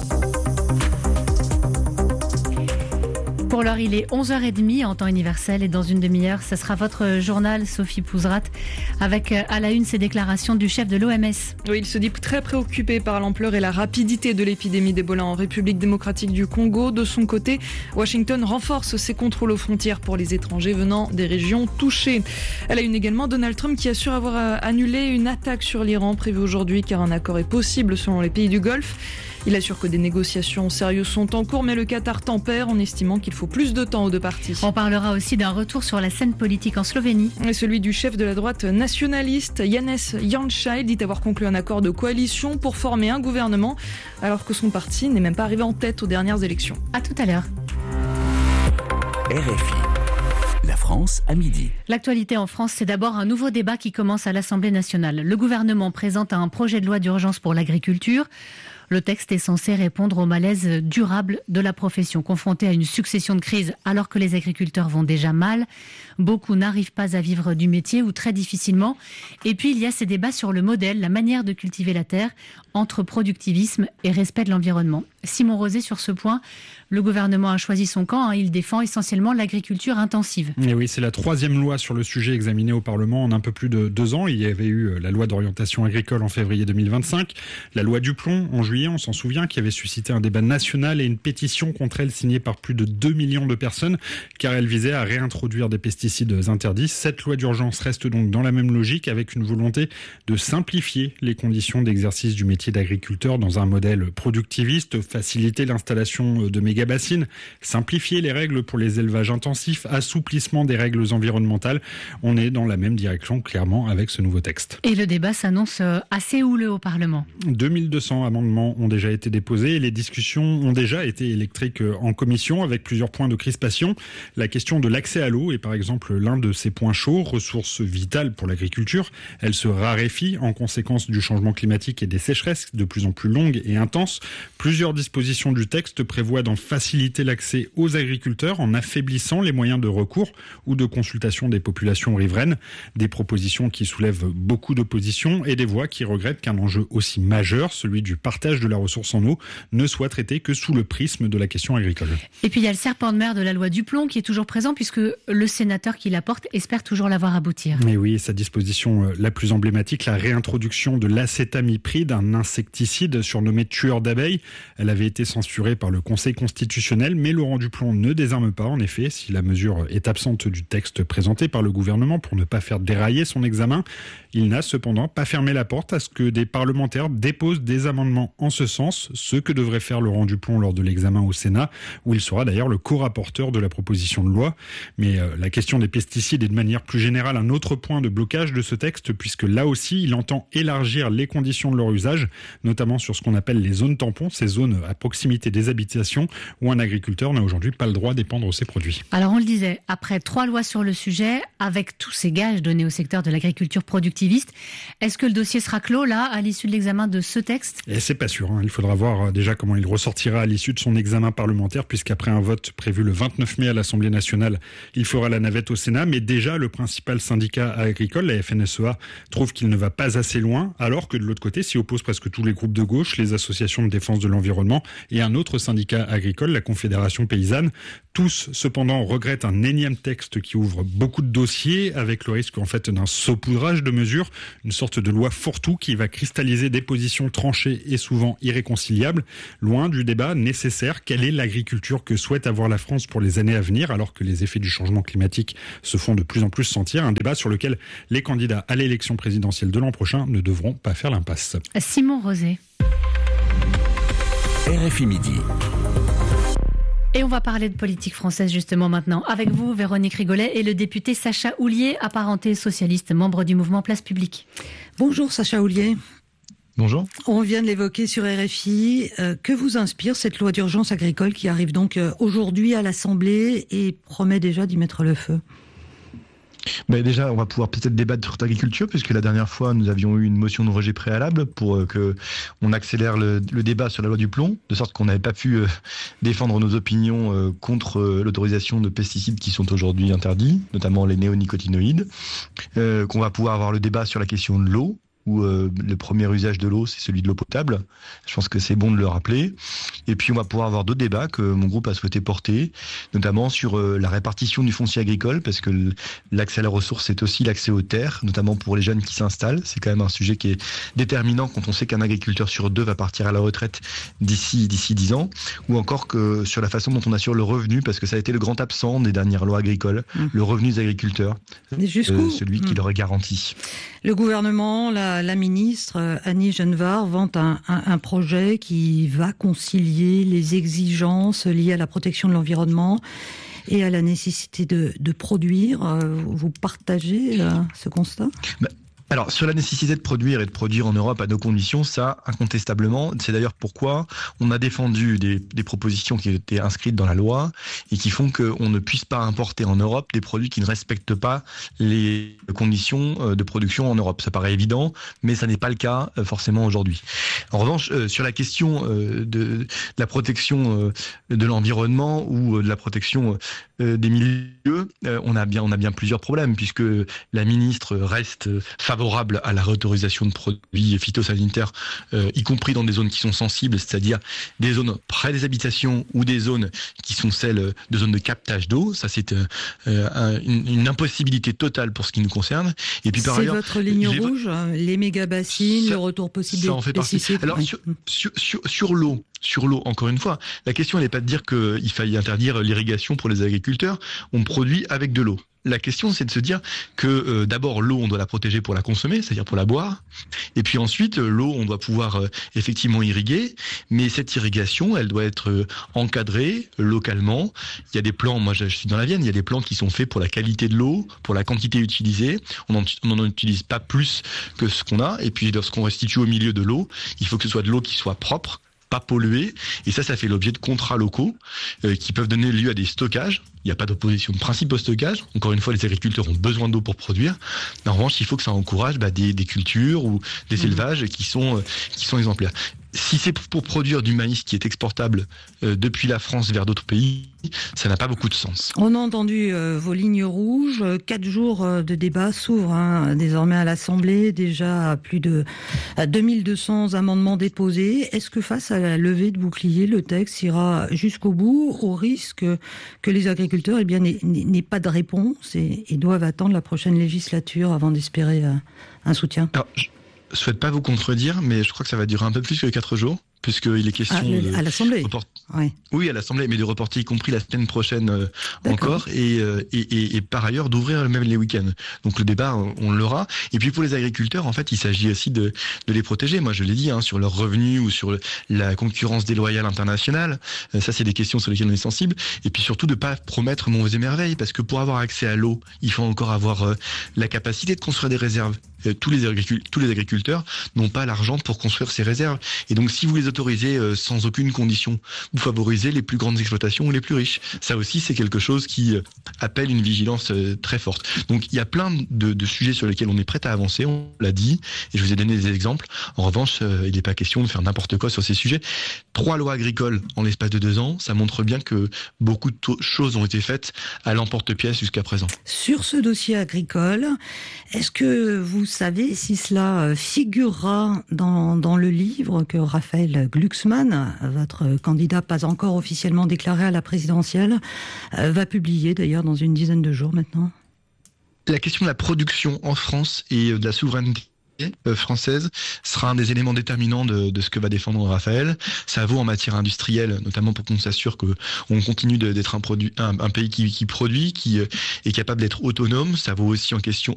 Pour l'heure, il est onze heures trente en temps universel et dans une demi-heure, ce sera votre journal, Sophie Pouzrat, avec à la une ces déclarations du chef de l'O M S. Oui, il se dit très préoccupé par l'ampleur et la rapidité de l'épidémie d'Ebola en République démocratique du Congo. De son côté, Washington renforce ses contrôles aux frontières pour les étrangers venant des régions touchées. À la une également, Donald Trump qui assure avoir annulé une attaque sur l'Iran prévue aujourd'hui car un accord est possible selon les pays du Golfe. Il assure que des négociations sérieuses sont en cours, mais le Qatar tempère en estimant qu'il faut plus de temps aux deux parties. On parlera aussi d'un retour sur la scène politique en Slovénie. Et celui du chef de la droite nationaliste, Janez Janša, dit avoir conclu un accord de coalition pour former un gouvernement, alors que son parti n'est même pas arrivé en tête aux dernières élections. À tout à l'heure. R F I. La France à midi. L'actualité en France, c'est d'abord un nouveau débat qui commence à l'Assemblée nationale. Le gouvernement présente un projet de loi d'urgence pour l'agriculture. Le texte est censé répondre au malaise durable de la profession, confrontée à une succession de crises alors que les agriculteurs vont déjà mal. Beaucoup n'arrivent pas à vivre du métier ou très difficilement. Et puis il y a ces débats sur le modèle, la manière de cultiver la terre entre productivisme et respect de l'environnement. Simon Rosé, sur ce point, le gouvernement a choisi son camp. Hein, il défend essentiellement l'agriculture intensive. Et oui, c'est la troisième loi sur le sujet examinée au Parlement en un peu plus de deux ans. Il y avait eu la loi d'orientation agricole en février deux mille vingt-cinq, la loi Duplon en juillet, on s'en souvient, qui avait suscité un débat national et une pétition contre elle signée par plus de deux millions de personnes, car elle visait à réintroduire des pesticides interdits. Cette loi d'urgence reste donc dans la même logique, avec une volonté de simplifier les conditions d'exercice du métier d'agriculteur dans un modèle productiviste, faciliter l'installation de méga-bassines, simplifier les règles pour les élevages intensifs, assouplissement des règles environnementales. On est dans la même direction, clairement, avec ce nouveau texte. Et le débat s'annonce assez houleux au Parlement. deux mille deux cents amendements ont déjà été déposés et les discussions ont déjà été électriques en commission, avec plusieurs points de crispation. La question de l'accès à l'eau est par exemple l'un de ces points chauds, ressource vitale pour l'agriculture. Elle se raréfie en conséquence du changement climatique et des sécheresses de plus en plus longues et intenses. Plusieurs dispositions du texte prévoient d'en faciliter l'accès aux agriculteurs en affaiblissant les moyens de recours ou de consultation des populations riveraines. Des propositions qui soulèvent beaucoup d'opposition et des voix qui regrettent qu'un enjeu aussi majeur, celui du partage de la ressource en eau, ne soit traité que sous le prisme de la question agricole. Et puis il y a le serpent de mer de la loi Duplon qui est toujours présent puisque le sénateur qui l'apporte espère toujours la voir aboutir. Mais oui, sa disposition la plus emblématique, la réintroduction de l'acétamipride, un insecticide surnommé tueur d'abeilles. Elle avait été censurée par le Conseil constitutionnel constitutionnel, mais Laurent Duplon ne désarme pas. En effet, si la mesure est absente du texte présenté par le gouvernement pour ne pas faire dérailler son examen, il n'a cependant pas fermé la porte à ce que des parlementaires déposent des amendements en ce sens, ce que devrait faire Laurent Duplon lors de l'examen au Sénat, où il sera d'ailleurs le co-rapporteur de la proposition de loi. Mais euh, la question des pesticides est de manière plus générale un autre point de blocage de ce texte, puisque là aussi, il entend élargir les conditions de leur usage, notamment sur ce qu'on appelle les zones tampons, ces zones à proximité des habitations où un agriculteur n'a aujourd'hui pas le droit d'épandre ses produits. Alors on le disait, après trois lois sur le sujet, avec tous ces gages donnés au secteur de l'agriculture productiviste, est-ce que le dossier sera clos là, à l'issue de l'examen de ce texte ? Et c'est pas sûr, hein. Il faudra voir déjà comment il ressortira à l'issue de son examen parlementaire, puisqu'après un vote prévu le vingt-neuf mai à l'Assemblée nationale, il fera la navette au Sénat. Mais déjà, le principal syndicat agricole, la F N S E A, trouve qu'il ne va pas assez loin, alors que de l'autre côté s'y opposent presque tous les groupes de gauche, les associations de défense de l'environnement et un autre syndicat agricole, la Confédération paysanne. Tous, cependant, regrettent un énième texte qui ouvre beaucoup de dossiers, avec le risque en fait d'un saupoudrage de mesures, une sorte de loi fourre-tout qui va cristalliser des positions tranchées et souvent irréconciliables, loin du débat nécessaire. Quelle est l'agriculture que souhaite avoir la France pour les années à venir, alors que les effets du changement climatique se font de plus en plus sentir? Un débat sur lequel les candidats à l'élection présidentielle de l'an prochain ne devront pas faire l'impasse. Simon Rosé. R F I Midi. Et on va parler de politique française justement maintenant. Avec vous, Véronique Rigolet et le député Sacha Houlié, apparenté socialiste, membre du mouvement Place Publique. Bonjour Sacha Houlié. Bonjour. On vient de l'évoquer sur R F I. Euh, que vous inspire cette loi d'urgence agricole qui arrive donc euh, aujourd'hui à l'Assemblée et promet déjà d'y mettre le feu ? Ben déjà, on va pouvoir peut-être débattre sur l'agriculture, puisque la dernière fois, nous avions eu une motion de rejet préalable pour euh, que on accélère le, le débat sur la loi du plomb, de sorte qu'on n'avait pas pu euh, défendre nos opinions euh, contre euh, l'autorisation de pesticides qui sont aujourd'hui interdits, notamment les néonicotinoïdes, euh, qu'on va pouvoir avoir le débat sur la question de l'eau, où euh, le premier usage de l'eau, c'est celui de l'eau potable. Je pense que c'est bon de le rappeler. Et puis, on va pouvoir avoir d'autres débats que mon groupe a souhaité porter, notamment sur euh, la répartition du foncier agricole, parce que l'accès à la ressource, c'est aussi l'accès aux terres, notamment pour les jeunes qui s'installent. C'est quand même un sujet qui est déterminant quand on sait qu'un agriculteur sur deux va partir à la retraite d'ici d'ici dix ans, ou encore que sur la façon dont on assure le revenu, parce que ça a été le grand absent des dernières lois agricoles, mmh. le revenu des agriculteurs, euh, celui mmh. qui leur est garanti. Le gouvernement, la, la ministre Annie Genevard vante un, un, un projet qui va concilier les exigences liées à la protection de l'environnement et à la nécessité de, de produire. Vous partagez euh, ce constat ? bah. Alors, sur la nécessité de produire et de produire en Europe à nos conditions, ça, incontestablement, c'est d'ailleurs pourquoi on a défendu des, des propositions qui étaient inscrites dans la loi et qui font qu'on ne puisse pas importer en Europe des produits qui ne respectent pas les conditions de production en Europe. Ça paraît évident, mais ça n'est pas le cas forcément aujourd'hui. En revanche, euh, sur la question euh, de, de la protection euh, de l'environnement ou euh, de la protection euh, des milieux, euh, on a bien, on a bien plusieurs problèmes, puisque la ministre reste favorable favorable à la réautorisation de produits phytosanitaires, euh, y compris dans des zones qui sont sensibles, c'est-à-dire des zones près des habitations ou des zones qui sont celles de zones de captage d'eau. Ça, c'est euh, un, une, une impossibilité totale pour ce qui nous concerne. Et puis par c'est ailleurs, votre ligne les... rouge, les méga-bassines, le retour possible ça en fait des pesticides. Alors, sur, sur, sur, sur l'eau, Sur l'eau, encore une fois, la question n'est pas de dire qu'il faille interdire l'irrigation pour les agriculteurs. On produit avec de l'eau. La question, c'est de se dire que euh, d'abord, l'eau, on doit la protéger pour la consommer, c'est-à-dire pour la boire. Et puis ensuite, euh, l'eau, on doit pouvoir euh, effectivement irriguer. Mais cette irrigation, elle doit être euh, encadrée localement. Il y a des plans, moi je suis dans la Vienne, il y a des plans qui sont faits pour la qualité de l'eau, pour la quantité utilisée. On n'en utilise pas plus que ce qu'on a. Et puis lorsqu'on restitue au milieu de l'eau, il faut que ce soit de l'eau qui soit propre, pas polluée, et ça, ça fait l'objet de contrats locaux euh, qui peuvent donner lieu à des stockages. Il n'y a pas d'opposition de principe au stockage. Encore une fois, les agriculteurs ont besoin d'eau pour produire. En revanche, il faut que ça encourage bah, des, des cultures ou des mmh. élevages qui sont, euh, qui sont exemplaires. Si c'est pour produire du maïs qui est exportable euh, depuis la France vers d'autres pays, ça n'a pas beaucoup de sens. On a entendu euh, vos lignes rouges. Quatre jours euh, de débat s'ouvrent hein, désormais à l'Assemblée. Déjà plus de à deux mille deux cents amendements déposés. Est-ce que face à la levée de bouclier, le texte ira jusqu'au bout, au risque que les agriculteurs eh bien, n'aient, n'aient pas de réponse et, et doivent attendre la prochaine législature avant d'espérer euh, un soutien ? Alors, je... Je souhaite pas vous contredire, mais je crois que ça va durer un peu plus que quatre jours, puisqu'il est question ah, le, de à l'Assemblée. Report... Oui. oui, à l'Assemblée, mais de reporter y compris la semaine prochaine euh, encore, et, euh, et, et, et par ailleurs d'ouvrir même les week-ends. Donc le débat, on l'aura. Et puis pour les agriculteurs, en fait, il s'agit aussi de, de les protéger. Moi, je l'ai dit, hein, sur leurs revenus ou sur la concurrence déloyale internationale. Euh, ça, c'est des questions sur lesquelles on est sensible. Et puis surtout de pas promettre monts et merveilles, parce que pour avoir accès à l'eau, il faut encore avoir euh, la capacité de construire des réserves. Euh, tous les agricul- tous les agriculteurs n'ont pas l'argent pour construire ces réserves. Et donc, si vous les autorisez euh, sans aucune condition, vous favorisez les plus grandes exploitations ou les plus riches. Ça aussi, c'est quelque chose qui euh, appelle une vigilance euh, très forte. Donc, il y a plein de, de sujets sur lesquels on est prêt à avancer, on l'a dit, et je vous ai donné des exemples. En revanche, euh, il n'est pas question de faire n'importe quoi sur ces sujets. Trois lois agricoles en l'espace de deux ans, ça montre bien que beaucoup de to- choses ont été faites à l'emporte-pièce jusqu'à présent. Sur ce dossier agricole, est-ce que vous savez si cela figurera dans, dans le livre que Raphaël Glucksmann, votre candidat pas encore officiellement déclaré à la présidentielle, va publier d'ailleurs dans une dizaine de jours maintenant? La question de la production en France et de la souveraineté française sera un des éléments déterminants de, de ce que va défendre Raphaël. Ça vaut en matière industrielle, notamment pour qu'on s'assure qu'on continue de, d'être un, produit, un, un pays qui, qui produit, qui est capable d'être autonome. Ça vaut aussi en question